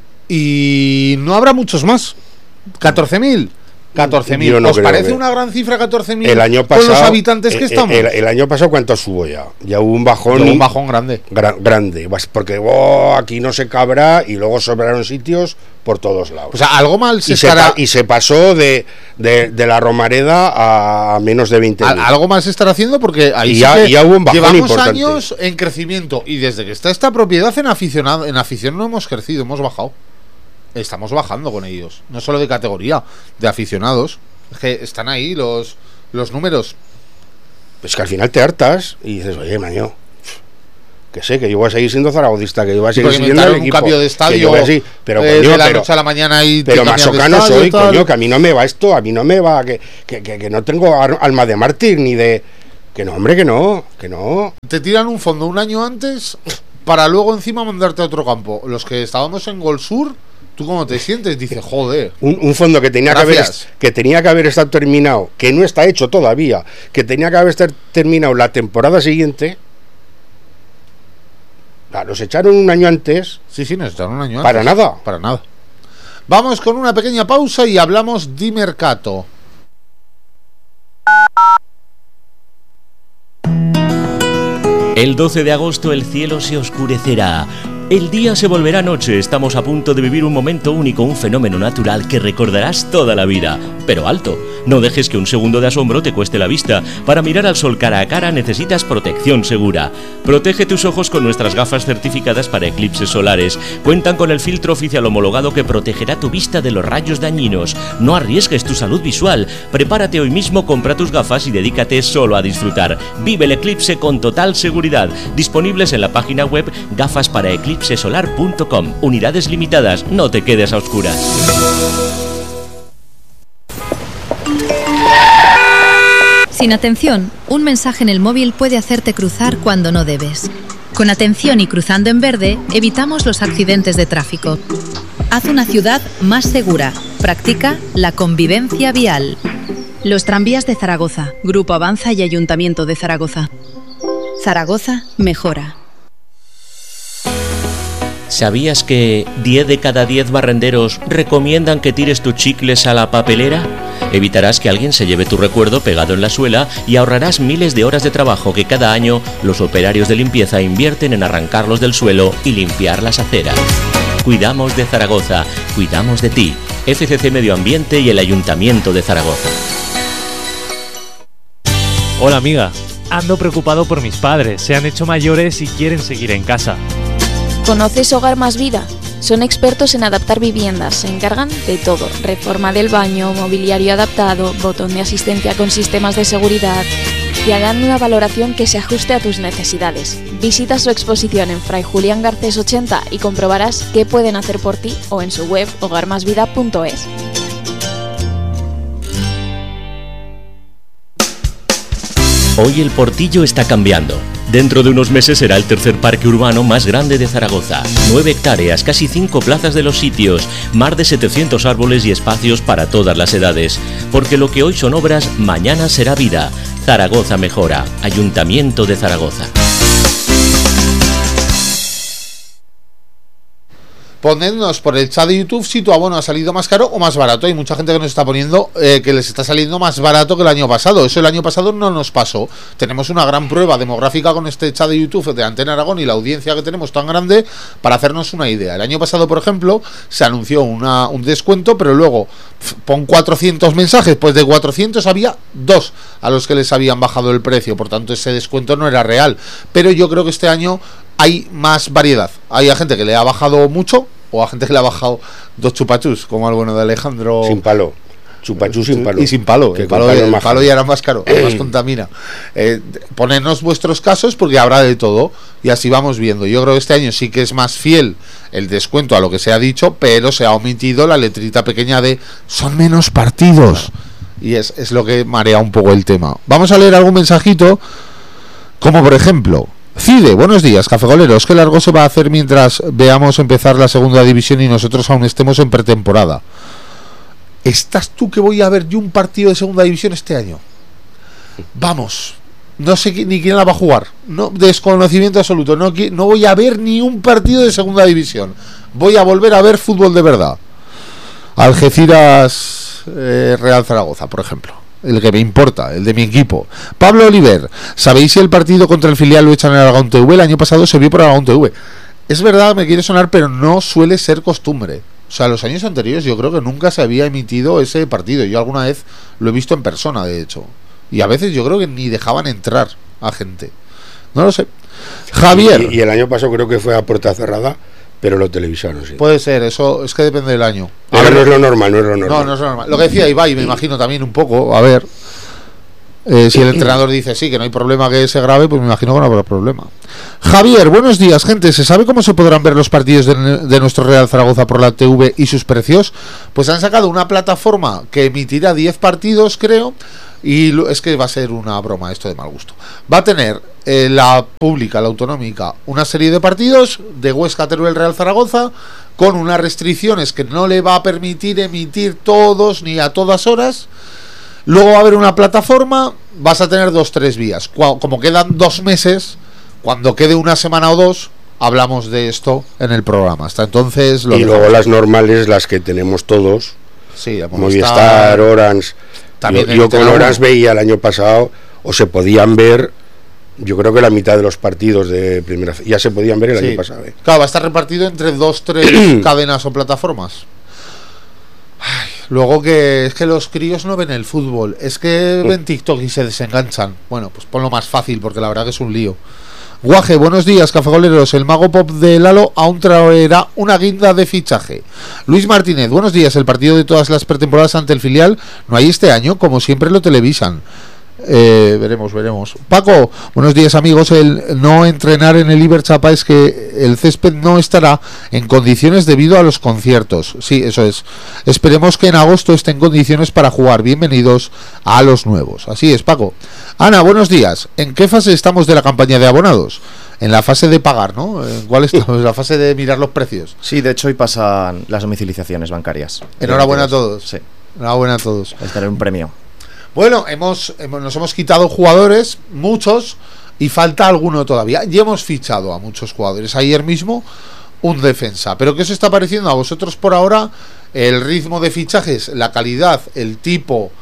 Y no habrá muchos más. catorce mil. catorce mil. No ¿Os parece que... una gran cifra catorce mil con los habitantes que el, estamos? El, el año pasado, ¿cuántos hubo ya? Ya hubo un bajón. Hubo un bajón grande. Gra grande. Porque oh, aquí no se cabrá y luego sobraron sitios por todos lados. O sea, algo mal se y estará... Se y se pasó de, de, de la Romareda a menos de veinte mil. Algo mal se estará haciendo porque ahí y sí ya, que ya hubo un bajón llevamos importante. años en crecimiento, y desde que está esta propiedad en aficionado, en afición no hemos crecido, hemos bajado. Estamos bajando con ellos. No solo de categoría, de aficionados. Es que están ahí los, los números. Pues que al final te hartas y dices, oye, maño, que sé, que yo voy a seguir siendo zaragozista, que yo voy a seguir siguiendo el equipo, un cambio de estadio, seguir, pero, eh, coño, de la pero, noche a la mañana y pero masocano soy, coño, que a mí no me va esto, a mí no me va, que, que, que, que no tengo alma de mártir ni de... Que no, hombre, que no, que no. Te tiran un fondo un año antes para luego encima mandarte a otro campo. Los que estábamos en Gol Sur... ¿Tú cómo te sientes? Dices, joder. Un, un fondo que tenía que, haber, que tenía que haber estado terminado, que no está hecho todavía, que tenía que haber estado terminado la temporada siguiente. Los echaron un año antes. Sí, sí, nos echaron un año antes. Para nada. Para nada. Vamos con una pequeña pausa y hablamos de mercado. El doce de agosto el cielo se oscurecerá. El día se volverá noche, estamos a punto de vivir un momento único, un fenómeno natural que recordarás toda la vida. Pero alto, No dejes que un segundo de asombro te cueste la vista. Para mirar al sol cara a cara necesitas protección segura. Protege tus ojos con nuestras gafas certificadas para eclipses solares. Cuentan con el filtro oficial homologado que protegerá tu vista de los rayos dañinos. No arriesgues tu salud visual. Prepárate hoy mismo, compra tus gafas y dedícate solo a disfrutar. Vive el eclipse con total seguridad. Disponibles en la página web gafas para eclipse solar punto com. Unidades limitadas, no te quedes a oscuras. Sin atención, un mensaje en el móvil puede hacerte cruzar cuando no debes. Con atención y cruzando en verde, evitamos los accidentes de tráfico. Haz una ciudad más segura. Practica la convivencia vial. Los tranvías de Zaragoza, Grupo Avanza y Ayuntamiento de Zaragoza. Zaragoza mejora. ¿Sabías que diez de cada diez barrenderos recomiendan que tires tus chicles a la papelera? Evitarás que alguien se lleve tu recuerdo pegado en la suela y ahorrarás miles de horas de trabajo que cada año los operarios de limpieza invierten en arrancarlos del suelo y limpiar las aceras. Cuidamos de Zaragoza, cuidamos de ti. F C C Medio Ambiente y el Ayuntamiento de Zaragoza. Hola amiga, ando preocupado por mis padres, se han hecho mayores y quieren seguir en casa. ¿Conoces Hogar Más Vida? Son expertos en adaptar viviendas, se encargan de todo: reforma del baño, mobiliario adaptado, botón de asistencia con sistemas de seguridad. Te harán una valoración que se ajuste a tus necesidades. Visita su exposición en Fray Julián Garcés ochenta y comprobarás qué pueden hacer por ti, o en su web hogar más vida punto es. Hoy el Portillo está cambiando. Dentro de unos meses será el tercer parque urbano más grande de Zaragoza. Nueve hectáreas, casi cinco plazas de los sitios, más de setecientos árboles y espacios para todas las edades. Porque lo que hoy son obras, mañana será vida. Zaragoza mejora. Ayuntamiento de Zaragoza. Ponednos por el chat de YouTube si tu abono ha salido más caro o más barato. Hay mucha gente que nos está poniendo eh, que les está saliendo más barato que el año pasado. Eso el año pasado no nos pasó. Tenemos una gran prueba demográfica con este chat de YouTube de Antena Aragón y la audiencia que tenemos tan grande para hacernos una idea. El año pasado, por ejemplo, se anunció una, un descuento, pero luego pf, pon cuatrocientos mensajes, pues de cuatrocientos había dos a los que les habían bajado el precio. Por tanto, ese descuento no era real. Pero yo creo que este año hay más variedad. Hay a gente que le ha bajado mucho o a gente que le ha bajado dos chupachus, como el bueno de Alejandro. Sin palo. Chupachus sin palo. Y sin palo. Que el palo, palo, el más palo ya era más caro, más contamina. Eh, ponernos vuestros casos porque habrá de todo y así vamos viendo. Yo creo que este año sí que es más fiel el descuento a lo que se ha dicho, pero se ha omitido la letrita pequeña de son menos partidos. Y es, es lo que marea un poco el tema. Vamos a leer algún mensajito, como por ejemplo... Cide, buenos días, cafegoleros. Qué largo se va a hacer mientras veamos empezar la segunda división y nosotros aún estemos en pretemporada. ¿Estás tú que voy a ver yo un partido de segunda división este año? Vamos, no sé ni quién la va a jugar. No, desconocimiento absoluto. No, no voy a ver ni un partido de segunda división. Voy a volver a ver fútbol de verdad. Algeciras, eh, Real Zaragoza, por ejemplo. El que me importa, el de mi equipo. Pablo Oliver, ¿sabéis si el partido contra el filial lo echan en Aragón T V? El año pasado se vio por Aragón T V. Es verdad, me quiere sonar, pero no suele ser costumbre. O sea, los años anteriores yo creo que nunca se había emitido ese partido. Yo alguna vez lo he visto en persona, de hecho. Y a veces yo creo que ni dejaban entrar a gente. No lo sé. Javier. Y, y el año pasado creo que fue a puerta cerrada, pero lo televisaron, sí. Puede ser, eso es que depende del año. A ver, no es lo normal, no es lo normal. No, no es lo normal. Lo que decía Ibai, me imagino también un poco, a ver, eh, si el entrenador dice sí, que no hay problema que se grabe, pues me imagino que no habrá problema. Javier, buenos días, gente. ¿Se sabe cómo se podrán ver los partidos de, de nuestro Real Zaragoza por la T V y sus precios? Pues han sacado una plataforma que emitirá diez partidos, creo. Y lo, es que va a ser una broma esto de mal gusto. Va a tener eh, la pública, la autonómica, una serie de partidos de Huesca, Teruel, Real Zaragoza, con unas restricciones que no le va a permitir emitir todos ni a todas horas. Luego va a haber una plataforma, vas a tener dos, tres vías. Como quedan dos meses, cuando quede una semana o dos, hablamos de esto en el programa. Hasta entonces lo y dejamos. Luego las normales, las que tenemos todos, sí, Movistar, Orange. También yo, yo con Orange veía el año pasado, o se podían ver, yo creo que la mitad de los partidos de primera, ya se podían ver el sí. año pasado. ¿eh? Claro, va a estar repartido entre dos, tres cadenas o plataformas. Ay, Luego que es que los críos no ven el fútbol, es que ven TikTok y se desenganchan. Bueno, pues ponlo más fácil, porque la verdad que es un lío. Guaje, buenos días, cafegoleros. El mago pop de Lalo aún traerá una guinda de fichaje. Luis Martínez, buenos días. El partido de todas las pretemporadas ante el filial no hay este año, como siempre lo televisan. Eh, veremos, veremos. Paco, buenos días, amigos. El no entrenar en el Iberchapa es que el césped no estará en condiciones debido a los conciertos. Sí, eso es. Esperemos que en agosto esté en condiciones para jugar. Bienvenidos a los nuevos. Así es, Paco. Ana, buenos días. ¿En qué fase estamos de la campaña de abonados? En la fase de pagar, ¿no? ¿En cuál estamos? En la fase de mirar los precios. Sí, de hecho hoy pasan las domiciliaciones bancarias. Enhorabuena a todos. Sí. Enhorabuena a todos. Es tener un premio. Bueno, hemos, hemos nos hemos quitado jugadores, muchos, y falta alguno todavía. Y hemos fichado a muchos jugadores. Ayer mismo un defensa. ¿Pero qué os está pareciendo a vosotros por ahora el ritmo de fichajes, la calidad, el tipo,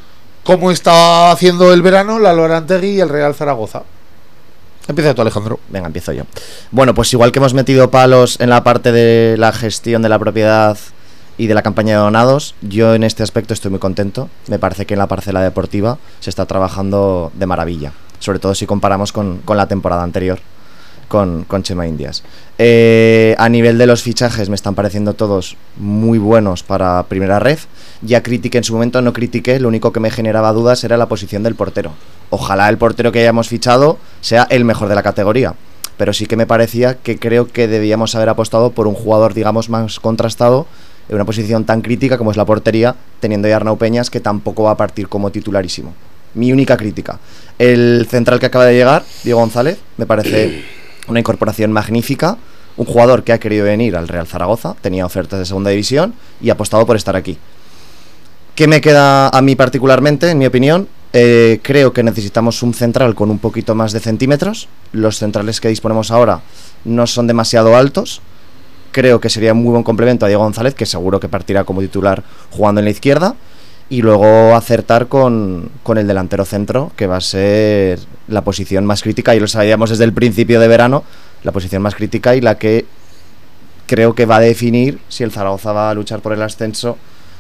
cómo está haciendo el verano la Lorantegui y el Real Zaragoza? Empieza tú, Alejandro. Venga, empiezo yo. Bueno, pues igual que hemos metido palos en la parte de la gestión de la propiedad y de la campaña de donados, yo en este aspecto estoy muy contento. Me parece que en la parcela deportiva se está trabajando de maravilla, sobre todo si comparamos con, con la temporada anterior con, con Chema Indias. Eh, a nivel de los fichajes me están pareciendo todos muy buenos para primera red. Ya critiqué en su momento, no critiqué, lo único que me generaba dudas era la posición del portero. Ojalá el portero que hayamos fichado sea el mejor de la categoría, pero sí que me parecía que creo que debíamos haber apostado por un jugador, digamos, más contrastado en una posición tan crítica como es la portería, teniendo ya Arnau Peñas, que tampoco va a partir como titularísimo. Mi única crítica. El central que acaba de llegar, Diego González, me parece una incorporación magnífica, un jugador que ha querido venir al Real Zaragoza, tenía ofertas de segunda división y ha apostado por estar aquí. ¿Qué me queda a mí particularmente, en mi opinión? Eh, creo que necesitamos un central con un poquito más de centímetros. Los centrales que disponemos ahora no son demasiado altos. Creo que sería un muy buen complemento a Diego González, que seguro que partirá como titular jugando en la izquierda, y luego acertar con, con el delantero centro, que va a ser la posición más crítica, y lo sabíamos desde el principio de verano, la posición más crítica y la que creo que va a definir si el Zaragoza va a luchar por el ascenso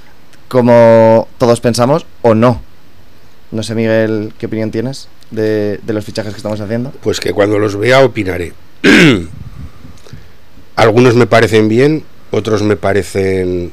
como todos pensamos o no. No sé, Miguel, ¿qué opinión tienes de, de los fichajes que estamos haciendo? Pues que cuando los vea opinaré. Algunos me parecen bien, otros me parecen...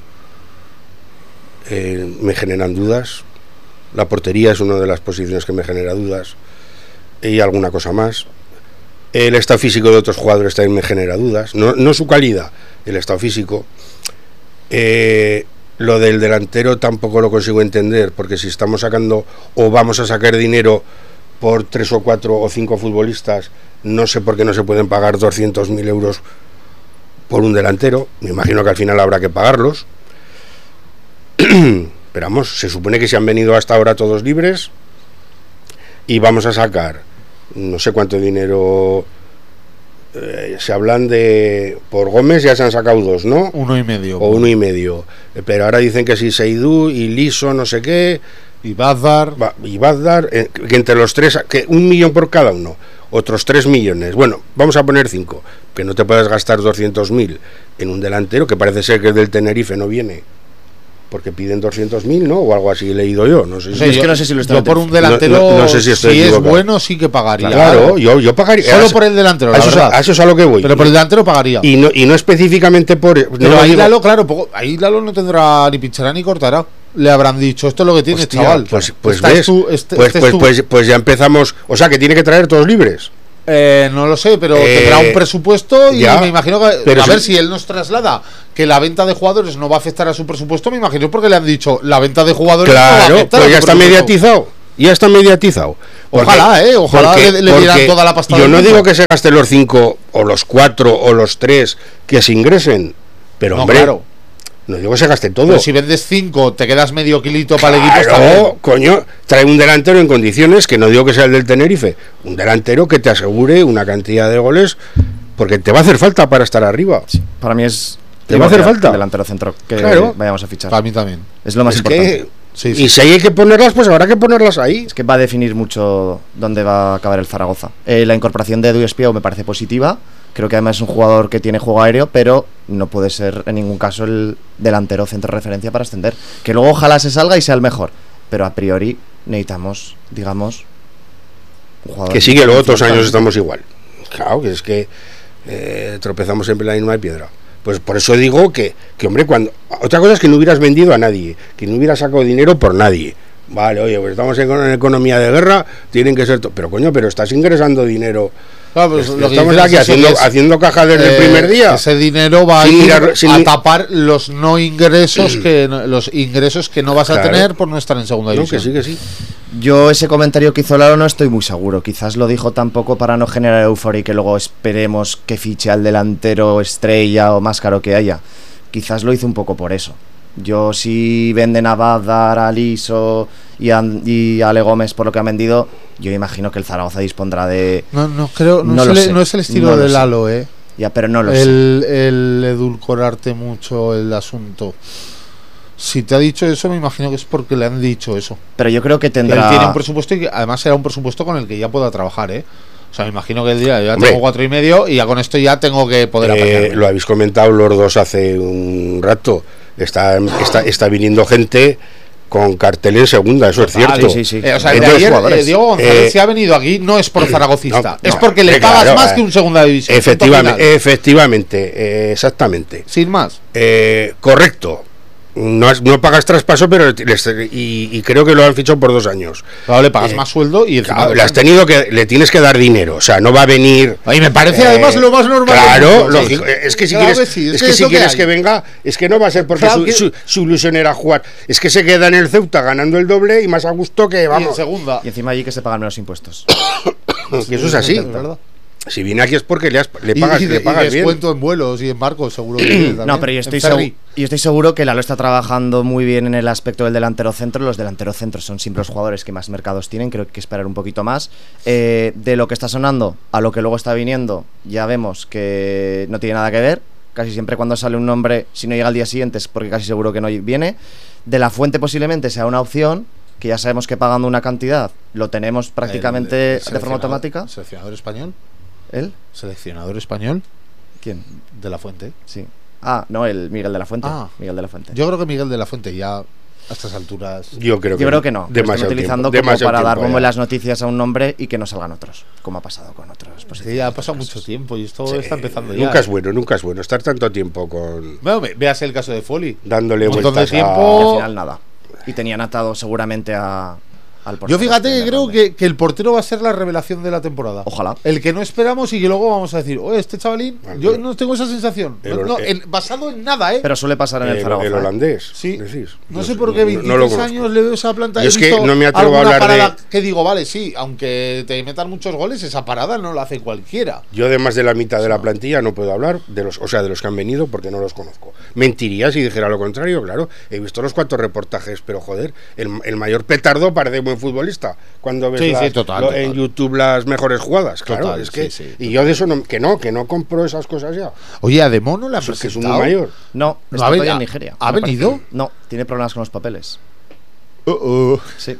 Eh, me generan dudas. La portería es una de las posiciones que me genera dudas. Y alguna cosa más. El estado físico de otros jugadores también me genera dudas. No, no su calidad, el estado físico. Eh, lo del delantero tampoco lo consigo entender, porque si estamos sacando o vamos a sacar dinero por tres o cuatro o cinco futbolistas, no sé por qué no se pueden pagar doscientos mil euros por un delantero. Me imagino que al final habrá que pagarlos. Pero vamos, se supone que se han venido hasta ahora todos libres y vamos a sacar no sé cuánto dinero. Eh, se hablan de... Por Gómez ya se han sacado dos, ¿no? Uno y medio. O uno y medio. Eh, pero ahora dicen que si Seydou y Liso, no sé qué... Y Bazdar. Y Bazdar, eh, que entre los tres... que un millón por cada uno. Otros tres millones. Bueno, vamos a poner cinco. Que no te puedas gastar doscientos mil en un delantero, que parece ser que del Tenerife no viene. Porque piden doscientos mil, ¿no? O algo así he leído yo. No sé si... O sea, yo, es que no sé si lo yo por un delantero, no, no, no sé si, si es bueno, sí que pagaría. Claro, yo, yo pagaría. Solo por el delantero, la a, eso, verdad. a eso es a lo que voy. Pero por el delantero pagaría. Y no, y no específicamente por... Pero no ahí digo... Lalo, claro, poco, ahí Lalo no tendrá ni pinchará ni cortará. Le habrán dicho, esto es lo que tienes, Hostia, chaval. Pues, pues Esta ves, es tu, este, pues, este pues, es tu... pues, pues ya empezamos... O sea, que tiene que traer todos libres. Eh, no lo sé, pero eh, tendrá un presupuesto y ya, me imagino que... pero a si, ver, si él nos traslada que la venta de jugadores no va a afectar a su presupuesto, me imagino porque le han dicho la venta de jugadores claro, no va a afectar pues a ya está mediatizado. Ya está mediatizado. Porque, ojalá, eh, ojalá porque, le, le dieran toda la pasta. Yo no mundo. digo que se gasten los cinco o los cuatro o los tres que se ingresen, pero no, hombre, claro. No digo que se gaste todo. Pero si vendes cinco, te quedas medio kilito claro, para el equipo. Claro, coño, trae un delantero en condiciones, que no digo que sea el del Tenerife, un delantero que te asegure una cantidad de goles, porque te va a hacer falta para estar arriba. Sí, para mí es... ¿Te va a hacer falta? El delantero centro que claro. vayamos a fichar. Para mí también. Es lo más es importante. Que, sí, sí. Y si hay que ponerlas, pues habrá que ponerlas ahí. Es que va a definir mucho dónde va a acabar el Zaragoza. Eh, la incorporación de Edu Espiau me parece positiva. Creo que además es un jugador que tiene juego aéreo, pero no puede ser en ningún caso el delantero centro de referencia para ascender. Que luego ojalá se salga y sea el mejor, pero a priori necesitamos, digamos, un jugador que sigue, luego otros años estamos igual. Claro, que es que eh, tropezamos siempre en la misma piedra. Pues por eso digo que, que, hombre, cuando... Otra cosa es que no hubieras vendido a nadie, que no hubieras sacado dinero por nadie. Vale, oye, pues estamos en, en economía de guerra, tienen que ser... To- pero coño, pero estás ingresando dinero... Claro, pues lo estamos que aquí haciendo, es, haciendo caja desde eh, el primer día. Ese dinero va sin a ir mirar, sin a mi... tapar los no ingresos que no, los ingresos que no vas claro. a tener por no estar en segunda división. No, que sí, que sí. Yo ese comentario que hizo Lalo no estoy muy seguro. Quizás lo dijo tampoco para no generar euforia y que luego esperemos que fiche al delantero estrella o más caro que haya. Quizás lo hizo un poco por eso. Yo si venden a Badar, a Liso y a, y a Ale Gómez por lo que han vendido, yo imagino que el Zaragoza dispondrá de... No, no creo, no, no, es, el, sé, no es el estilo no de Lalo, eh. Ya, pero no lo el, sé. El edulcorarte mucho el asunto. Si te ha dicho eso, me imagino que es porque le han dicho eso. Pero yo creo que tendrá... Él tiene un presupuesto y que además será un presupuesto con el que ya pueda trabajar, eh. O sea, me imagino que el día ya Hombre, tengo cuatro y medio y ya con esto ya tengo que poder eh, apañarme. Lo habéis comentado los dos hace un rato. Está, está, está viniendo gente con cartel en segunda, eso es cierto. Sí, sí, sí. Eh, o sea, el de ayer, eh, Diego González, eh, si ha venido aquí, no es por zaragocista, no, no, es porque le pagas claro, más eh, que un segunda división. Efectivamente, efectivamente, eh, exactamente. Sin más. Eh, correcto. No, no pagas traspaso, pero les, y, y creo que lo han fichado por dos años. Claro, le pagas eh, más sueldo y claro, le has tenido que le tienes que dar dinero, o sea, no va a venir. Y me parece eh, además lo más normal. Claro, lógico, es que si claro quieres, que, sí, es es que, que si quieres que que venga, es que no va a ser porque claro su, que... su, su ilusión era jugar, es que se queda en el Ceuta ganando el doble y más a gusto que vamos. Y en segunda. Y encima allí que se pagan menos impuestos. Y eso es así. Es verdad. Si viene aquí es porque le, has, le pagas, y, y, le pagas y bien. descuento en vuelos y en barcos, seguro que también. No, pero yo estoy, segu- yo estoy seguro que Lalo está trabajando muy bien en el aspecto del delantero centro. Los delanteros centros son siempre los jugadores que más mercados tienen. Creo que hay que esperar un poquito más. Eh, de lo que está sonando a lo que luego está viniendo, ya vemos que no tiene nada que ver. Casi siempre cuando sale un nombre, si no llega al día siguiente es porque casi seguro que no viene. De la Fuente posiblemente sea una opción, que ya sabemos que pagando una cantidad lo tenemos prácticamente el, el de forma automática. ¿Seleccionador español? ¿Él? ¿Seleccionador español? ¿Quién? De la Fuente. Sí. Ah, no, el Miguel de la Fuente. Ah, Miguel de la Fuente. Yo creo que Miguel de la Fuente ya a estas alturas. Yo creo que, yo creo que no. Demasiado Están utilizando tiempo, como para dar bombo en ya. las noticias a un nombre y que no salgan otros, como ha pasado con otros. Pues sí, ya ha pasado mucho tiempo y esto sí, está empezando nunca ya. Nunca es bueno, nunca es bueno estar tanto tiempo con. Bueno, veas el caso de Foley. Dándole un vueltas de tiempo. A... Y al final nada. Y tenían atado seguramente a. Yo fíjate que creo que, que el portero va a ser la revelación de la temporada. Ojalá. El que no esperamos y que luego vamos a decir, oye, este chavalín, bueno, yo no tengo esa sensación. No, no, en, basado en nada, ¿eh? Pero suele pasar en el, el Zaragoza. El holandés. Sí. Decís. No, no sé por qué veintitrés no, no años le veo esa planta. Yo es que no me atrevo a hablar parada de. Que digo, vale, sí, aunque te metan muchos goles, esa parada no la hace cualquiera. Yo de más de la mitad de la plantilla no puedo hablar, de los, o sea, de los que han venido porque no los conozco. Mentiría si dijera lo contrario, claro. He visto los cuatro reportajes, pero joder, el, el mayor petardo parece buen futbolista. Cuando ves sí, las, sí, total, lo, total. en YouTube las mejores jugadas, claro, total, es que sí, sí, y yo de eso no, que no, que no compro esas cosas ya. Oye, ¿a Demono la ha presentado? Que es un mayor. No, no ha venido en Nigeria. ¿Ha no venido? Parece. No, tiene problemas con los papeles. Uh -uh. Sí.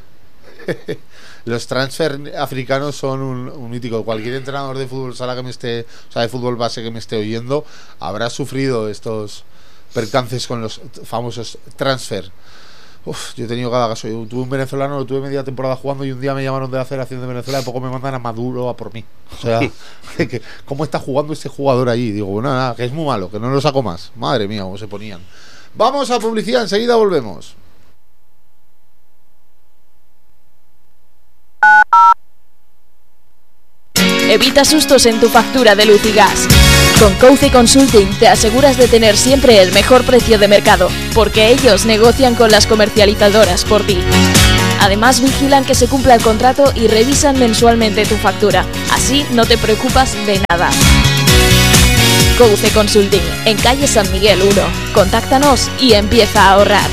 Los transfer africanos son un, un mítico. Cualquier entrenador de fútbol sala que me esté, o sea, de fútbol base que me esté oyendo, habrá sufrido estos percances con los famosos transfer. Uf, yo he tenido cada caso. Yo tuve un venezolano, lo tuve media temporada jugando y un día me llamaron de la Federación de Venezuela y poco me mandan a Maduro a por mí. O sea, que, ¿cómo está jugando este jugador allí? Digo, bueno, nada, que es muy malo, que no lo saco más. Madre mía, cómo se ponían. Vamos a publicidad, enseguida volvemos. Evita sustos en tu factura de luz y gas. Con Couce Consulting te aseguras de tener siempre el mejor precio de mercado, porque ellos negocian con las comercializadoras por ti. Además vigilan que se cumpla el contrato y revisan mensualmente tu factura. Así no te preocupas de nada. Couce Consulting, en calle San Miguel uno. Contáctanos y empieza a ahorrar.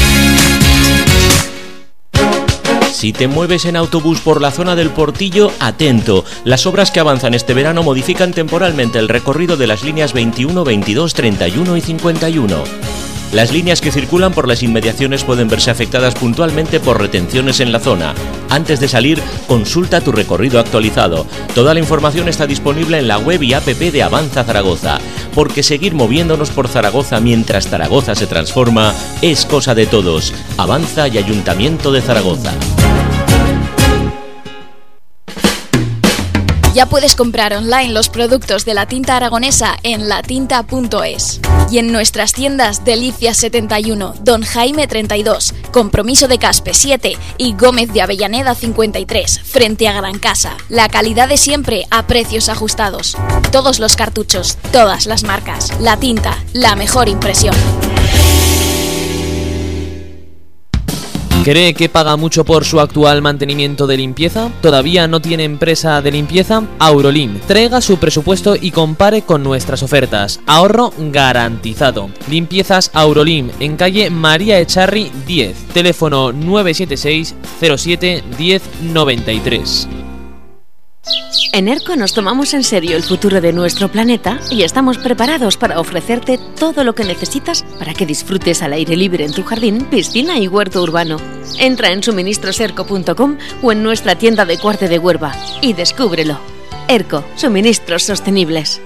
Si te mueves en autobús por la zona del Portillo, atento. Las obras que avanzan este verano modifican temporalmente el recorrido de las líneas veintiuno, veintidós, treinta y uno y cincuenta y uno. Las líneas que circulan por las inmediaciones pueden verse afectadas puntualmente por retenciones en la zona. Antes de salir, consulta tu recorrido actualizado. Toda la información está disponible en la web y app de Avanza Zaragoza, porque seguir moviéndonos por Zaragoza mientras Zaragoza se transforma es cosa de todos. Avanza y Ayuntamiento de Zaragoza. Ya puedes comprar online los productos de la tinta aragonesa en latinta punto es. Y en nuestras tiendas Delicias setenta y uno, Don Jaime treinta y dos, Compromiso de Caspe siete y Gómez de Avellaneda cincuenta y tres, frente a Gran Casa. La calidad de siempre a precios ajustados. Todos los cartuchos, todas las marcas. La tinta, la mejor impresión. ¿Cree que paga mucho por su actual mantenimiento de limpieza? ¿Todavía no tiene empresa de limpieza? Aurolim, traiga su presupuesto y compare con nuestras ofertas. Ahorro garantizado. Limpiezas Aurolim, en calle María Echarri diez, teléfono nueve siete seis cero siete uno cero nueve tres. En ERCO nos tomamos en serio el futuro de nuestro planeta y estamos preparados para ofrecerte todo lo que necesitas para que disfrutes al aire libre en tu jardín, piscina y huerto urbano. Entra en suministros erco punto com o en nuestra tienda de Cuarte de Huerva y descúbrelo. ERCO, suministros sostenibles.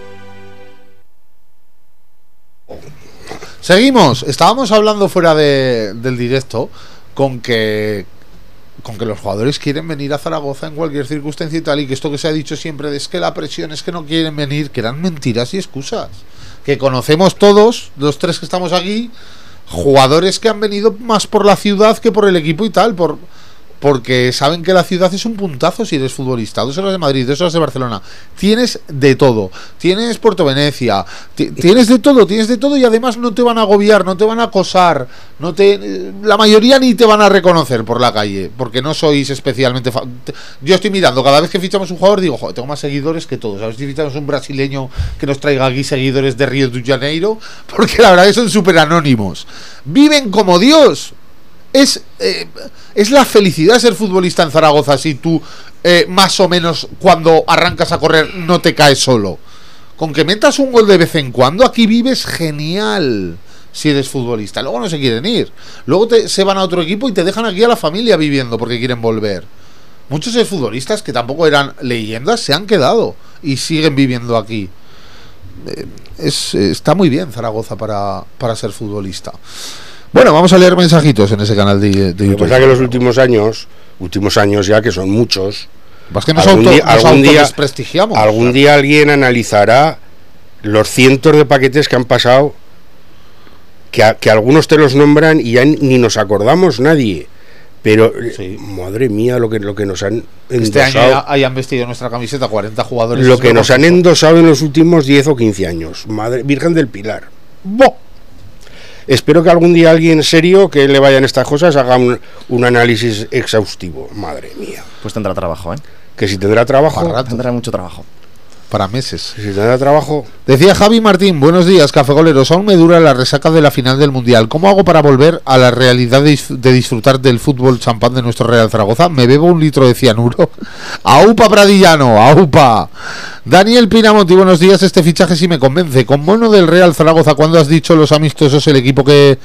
Seguimos, estábamos hablando fuera de, del directo con que... con que los jugadores quieren venir a Zaragoza en cualquier circunstancia y tal, y que esto que se ha dicho siempre de es que la presión es que no quieren venir, que eran mentiras y excusas, que conocemos todos, los tres que estamos aquí, jugadores que han venido más por la ciudad que por el equipo y tal, por porque saben que la ciudad es un puntazo si eres futbolista. Dos horas de Madrid, dos horas de Barcelona, tienes de todo, tienes Puerto Venecia, tienes de todo, tienes de todo y además no te van a agobiar, no te van a acosar, no te, la mayoría ni te van a reconocer por la calle, porque no sois especialmente fa... Yo estoy mirando, cada vez que fichamos un jugador digo, joder, tengo más seguidores que todos. A ver si fichamos un brasileño que nos traiga aquí seguidores de Río de Janeiro, porque la verdad que son súper anónimos, viven como Dios. Es, eh, es la felicidad ser futbolista en Zaragoza si tú eh, más o menos cuando arrancas a correr no te caes solo. Con que metas un gol de vez en cuando aquí vives genial si eres futbolista. Luego no se quieren ir, luego te, se van a otro equipo y te dejan aquí a la familia viviendo porque quieren volver. Muchos de futbolistas que tampoco eran leyendas se han quedado y siguen viviendo aquí. eh, es, Está muy bien Zaragoza para, para ser futbolista. Bueno, vamos a leer mensajitos en ese canal de, de YouTube. Lo que pasa es que los últimos años, últimos años ya, que son muchos, ¿vas que nos algún auto, día, nos algún día, desprestigiamos? Algún día alguien analizará los cientos de paquetes que han pasado, que, a, que algunos te los nombran y ya ni nos acordamos nadie. Pero, sí, madre mía, lo que, lo que nos han endosado. Este año hayan vestido nuestra camiseta cuarenta jugadores. Lo que nos han endosado en los últimos diez o quince años. Madre Virgen del Pilar. ¡Boh! Espero que algún día alguien serio que le vayan estas cosas haga un, un análisis exhaustivo. Madre mía. Pues tendrá trabajo, ¿eh? Que si tendrá trabajo... Tendrá mucho trabajo. Para meses. Si tendrá trabajo... Decía Javi Martín, buenos días, cafegoleros. Aún me dura la resaca de la final del Mundial. ¿Cómo hago para volver a la realidad de, de disfrutar del fútbol champán de nuestro Real Zaragoza? ¿Me bebo un litro de cianuro? ¡Aupa Pradillano! ¡Aupa! Daniel Pinamonti, buenos días. Este fichaje sí me convence. Con mono del Real Zaragoza, ¿cuándo has dicho los amistosos el equipo que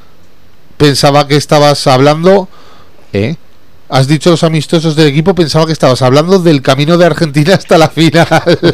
pensaba que estabas hablando? ¿Eh? Has dicho los amistosos del equipo, pensaba que estabas hablando del camino de Argentina hasta la final.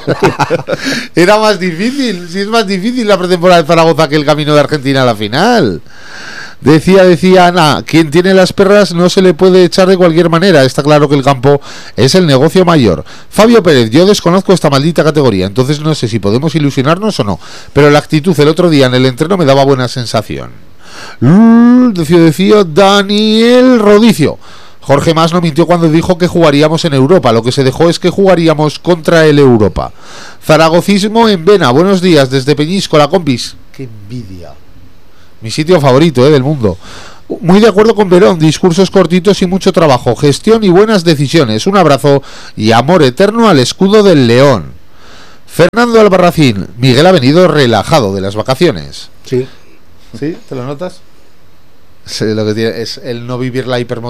Era más difícil, si es más difícil la pretemporada de Zaragoza que el camino de Argentina a la final. Decía, decía Ana, quien tiene las perras no se le puede echar de cualquier manera. Está claro que el campo es el negocio mayor. Fabio Pérez, yo desconozco esta maldita categoría, entonces no sé si podemos ilusionarnos o no, pero la actitud el otro día en el entreno me daba buena sensación. Decía, decía Daniel Rodicio. Jorge Mas no mintió cuando dijo que jugaríamos en Europa. Lo que se dejó es que jugaríamos contra el Europa. Zaragocismo en vena. Buenos días desde Peñíscola, compis. Qué envidia. Mi sitio favorito, eh, del mundo. Muy de acuerdo con Verón. Discursos cortitos y mucho trabajo. Gestión y buenas decisiones. Un abrazo y amor eterno al escudo del León. Fernando Albarracín. Miguel ha venido relajado de las vacaciones. Sí. ¿Sí? ¿Te lo notas? Sí, lo que tiene es el no vivir la hipermoción.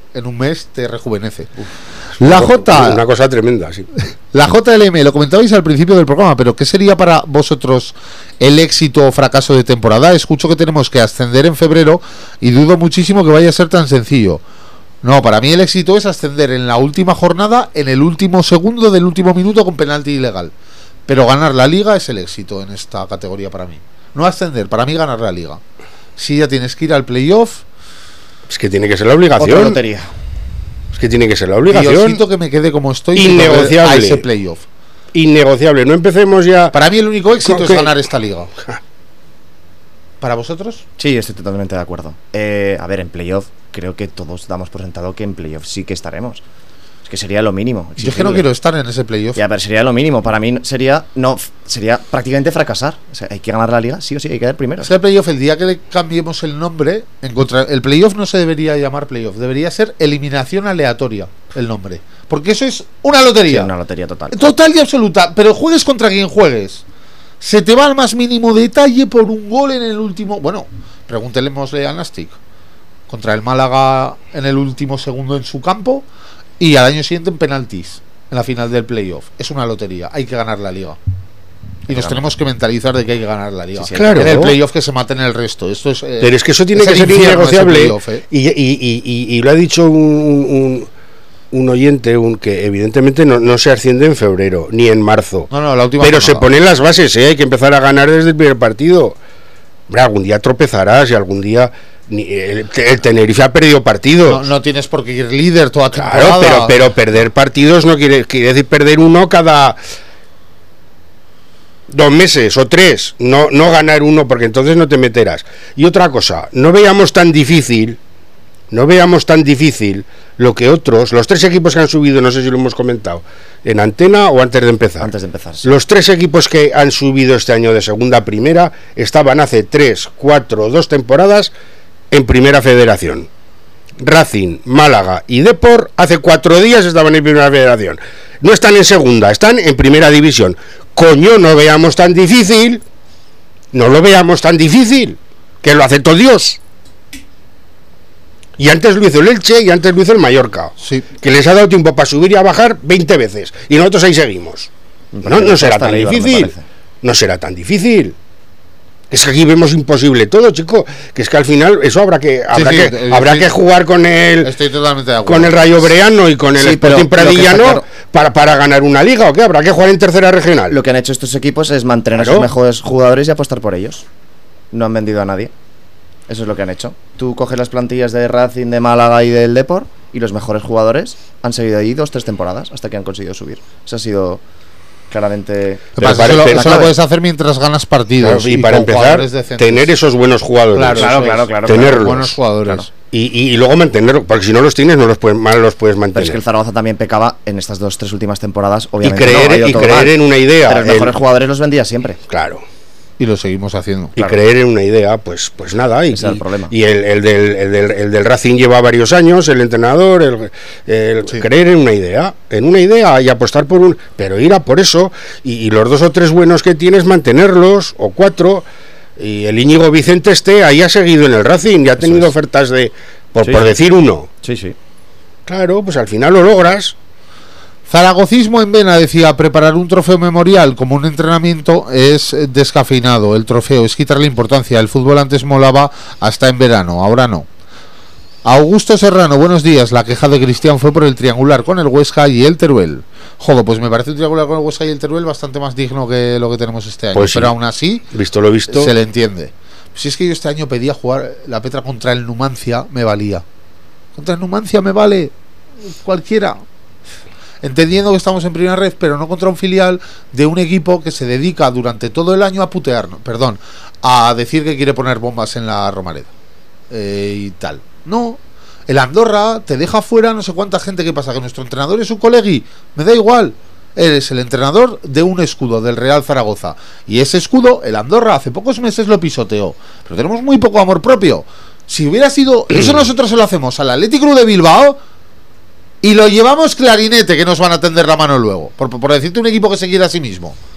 en un mes te rejuvenece. Uf, la una, J. Una cosa tremenda, sí. La J L M, lo comentabais al principio del programa, pero ¿qué sería para vosotros el éxito o fracaso de temporada? Escucho que tenemos que ascender en febrero y dudo muchísimo que vaya a ser tan sencillo. No, para mí el éxito es ascender en la última jornada, en el último segundo del último minuto con penalti ilegal. Pero ganar la liga es el éxito en esta categoría para mí. No ascender, para mí ganar la liga. Si ya tienes que ir al playoff... Es que tiene que ser la obligación. Otra lotería. Es que tiene que ser la obligación. Diosito que me quede como estoy innegociable. A ese playoff. Innegociable. No empecemos ya... Para mí el único éxito que... es ganar esta liga. ¿Para vosotros? Sí, estoy totalmente de acuerdo. Eh, a ver, en playoff creo que todos damos por sentado que en playoff sí que estaremos. Es que sería lo mínimo. Exigible. Yo es que no quiero estar en ese playoff. Ya, pero sería lo mínimo. Para mí sería no sería prácticamente fracasar. O sea, hay que ganar la liga, sí o sí, hay que quedar primero. Es que el playoff, el día que le cambiemos el nombre, en contra, el playoff no se debería llamar playoff, debería ser eliminación aleatoria el nombre. Porque eso es una lotería. Sí, una lotería total. Total y absoluta. Pero juegues contra quien juegues. Se te va al más mínimo detalle por un gol en el último... Bueno, pregúntelemosle a Nastic. Contra el Málaga en el último segundo en su campo y al año siguiente en penaltis en la final del playoff. Es una lotería, hay que ganar la liga. Y nos tenemos que mentalizar de que hay que ganar la liga. Sí, sí, claro. En el playoff que se maten el resto. Esto es, eh, Pero es que eso tiene es que ser innegociable. Playoff, ¿eh? y, y, y, y, y lo ha dicho un... un un oyente un que evidentemente no, no se asciende en febrero ni en marzo, no, no, la última pero jornada. Se ponen las bases, ¿eh? Hay que empezar a ganar desde el primer partido. Hombre, algún día tropezarás y algún día ni, el, el Tenerife ha perdido partidos. No, no tienes por qué ir líder toda temporada. Claro, pero, pero perder partidos no quiere, quiere decir perder uno cada dos meses o tres, no, no ganar uno, porque entonces no te meterás. Y otra cosa, no veamos tan difícil No veamos tan difícil lo que otros, los tres equipos que han subido, no sé si lo hemos comentado, en antena o antes de empezar. Antes de empezar. Sí. Los tres equipos que han subido este año de segunda a primera estaban hace tres, cuatro, dos temporadas en primera federación. Racing, Málaga y Depor hace cuatro días estaban en primera federación. No están en segunda, están en primera división. Coño, no veamos tan difícil, no lo veamos tan difícil, que lo hace todo Dios. Y antes lo hizo el Elche y antes lo hizo el Mallorca. Sí. Que les ha dado tiempo para subir y a bajar veinte veces. Y nosotros ahí seguimos. No, no será tan difícil. No será tan difícil. Es que aquí vemos imposible todo, chico. Que es que al final eso habrá que habrá, sí, sí, que, habrá estoy, que jugar con el estoy totalmente de acuerdo. Con el Rayo Breano y con el sí, Sporting Pradillano claro, para, para ganar una liga, ¿o qué? Habrá que jugar en tercera regional. Lo que han hecho estos equipos es mantener claro. a sus mejores jugadores y apostar por ellos. No han vendido a nadie. Eso es lo que han hecho. Tú coges las plantillas de Racing, de Málaga y del Depor y los mejores jugadores han seguido ahí dos, tres temporadas hasta que han conseguido subir. Eso ha sido claramente... Pero para, eso, lo, eso lo puedes hacer mientras ganas partidos. Claro, y, y para empezar, tener esos buenos jugadores. Claro, claro, claro. claro tenerlos. Claro, buenos jugadores. Claro. Y, y, y luego mantenerlos, porque si no los tienes, no los puedes, mal los puedes mantener. Pero es que el Zaragoza también pecaba en estas dos, tres últimas temporadas. Obviamente y creer, no, y creer en una idea. Pero los mejores el... jugadores los vendía siempre. Claro. Y lo seguimos haciendo. Y claro. creer en una idea, pues pues nada. Y, Ese es el problema. Y el, el, del, el, del, el del Racing lleva varios años, el entrenador, el, el sí. creer en una idea, en una idea y apostar por un... Pero ir a por eso, y, y los dos o tres buenos que tienes, mantenerlos, o cuatro, y el Íñigo Vicente este ahí ha seguido en el Racing y ha tenido es. ofertas de... Por, sí. por decir uno. Sí, sí. Claro, pues al final lo logras. Zaragocismo en vena, decía, preparar un trofeo memorial como un entrenamiento es descafeinado. El trofeo es quitarle importancia. El fútbol antes molaba hasta en verano, ahora no. Augusto Serrano, buenos días. La queja de Cristian fue por el triangular con el Huesca y el Teruel. Joder, pues me parece un triangular con el Huesca y el Teruel bastante más digno que lo que tenemos este año. Pues pero sí. aún así, visto lo visto, se le entiende. Si es que yo este año pedía jugar la Petra contra el Numancia, me valía. Contra el Numancia me vale cualquiera. Entendiendo que estamos en primera red, pero no contra un filial de un equipo que se dedica durante todo el año a putearnos, perdón, a decir que quiere poner bombas en la Romareda eh, y tal. No, el Andorra te deja fuera no sé cuánta gente. ¿Qué pasa? Que nuestro entrenador es un colegui, me da igual. Eres el entrenador de un escudo del Real Zaragoza y ese escudo, el Andorra, hace pocos meses lo pisoteó, pero tenemos muy poco amor propio. Si hubiera sido eso, nosotros se lo hacemos al Athletic Club de Bilbao y lo llevamos clarinete, que nos van a tender la mano luego, por, por decirte un equipo que se quiere a sí mismo.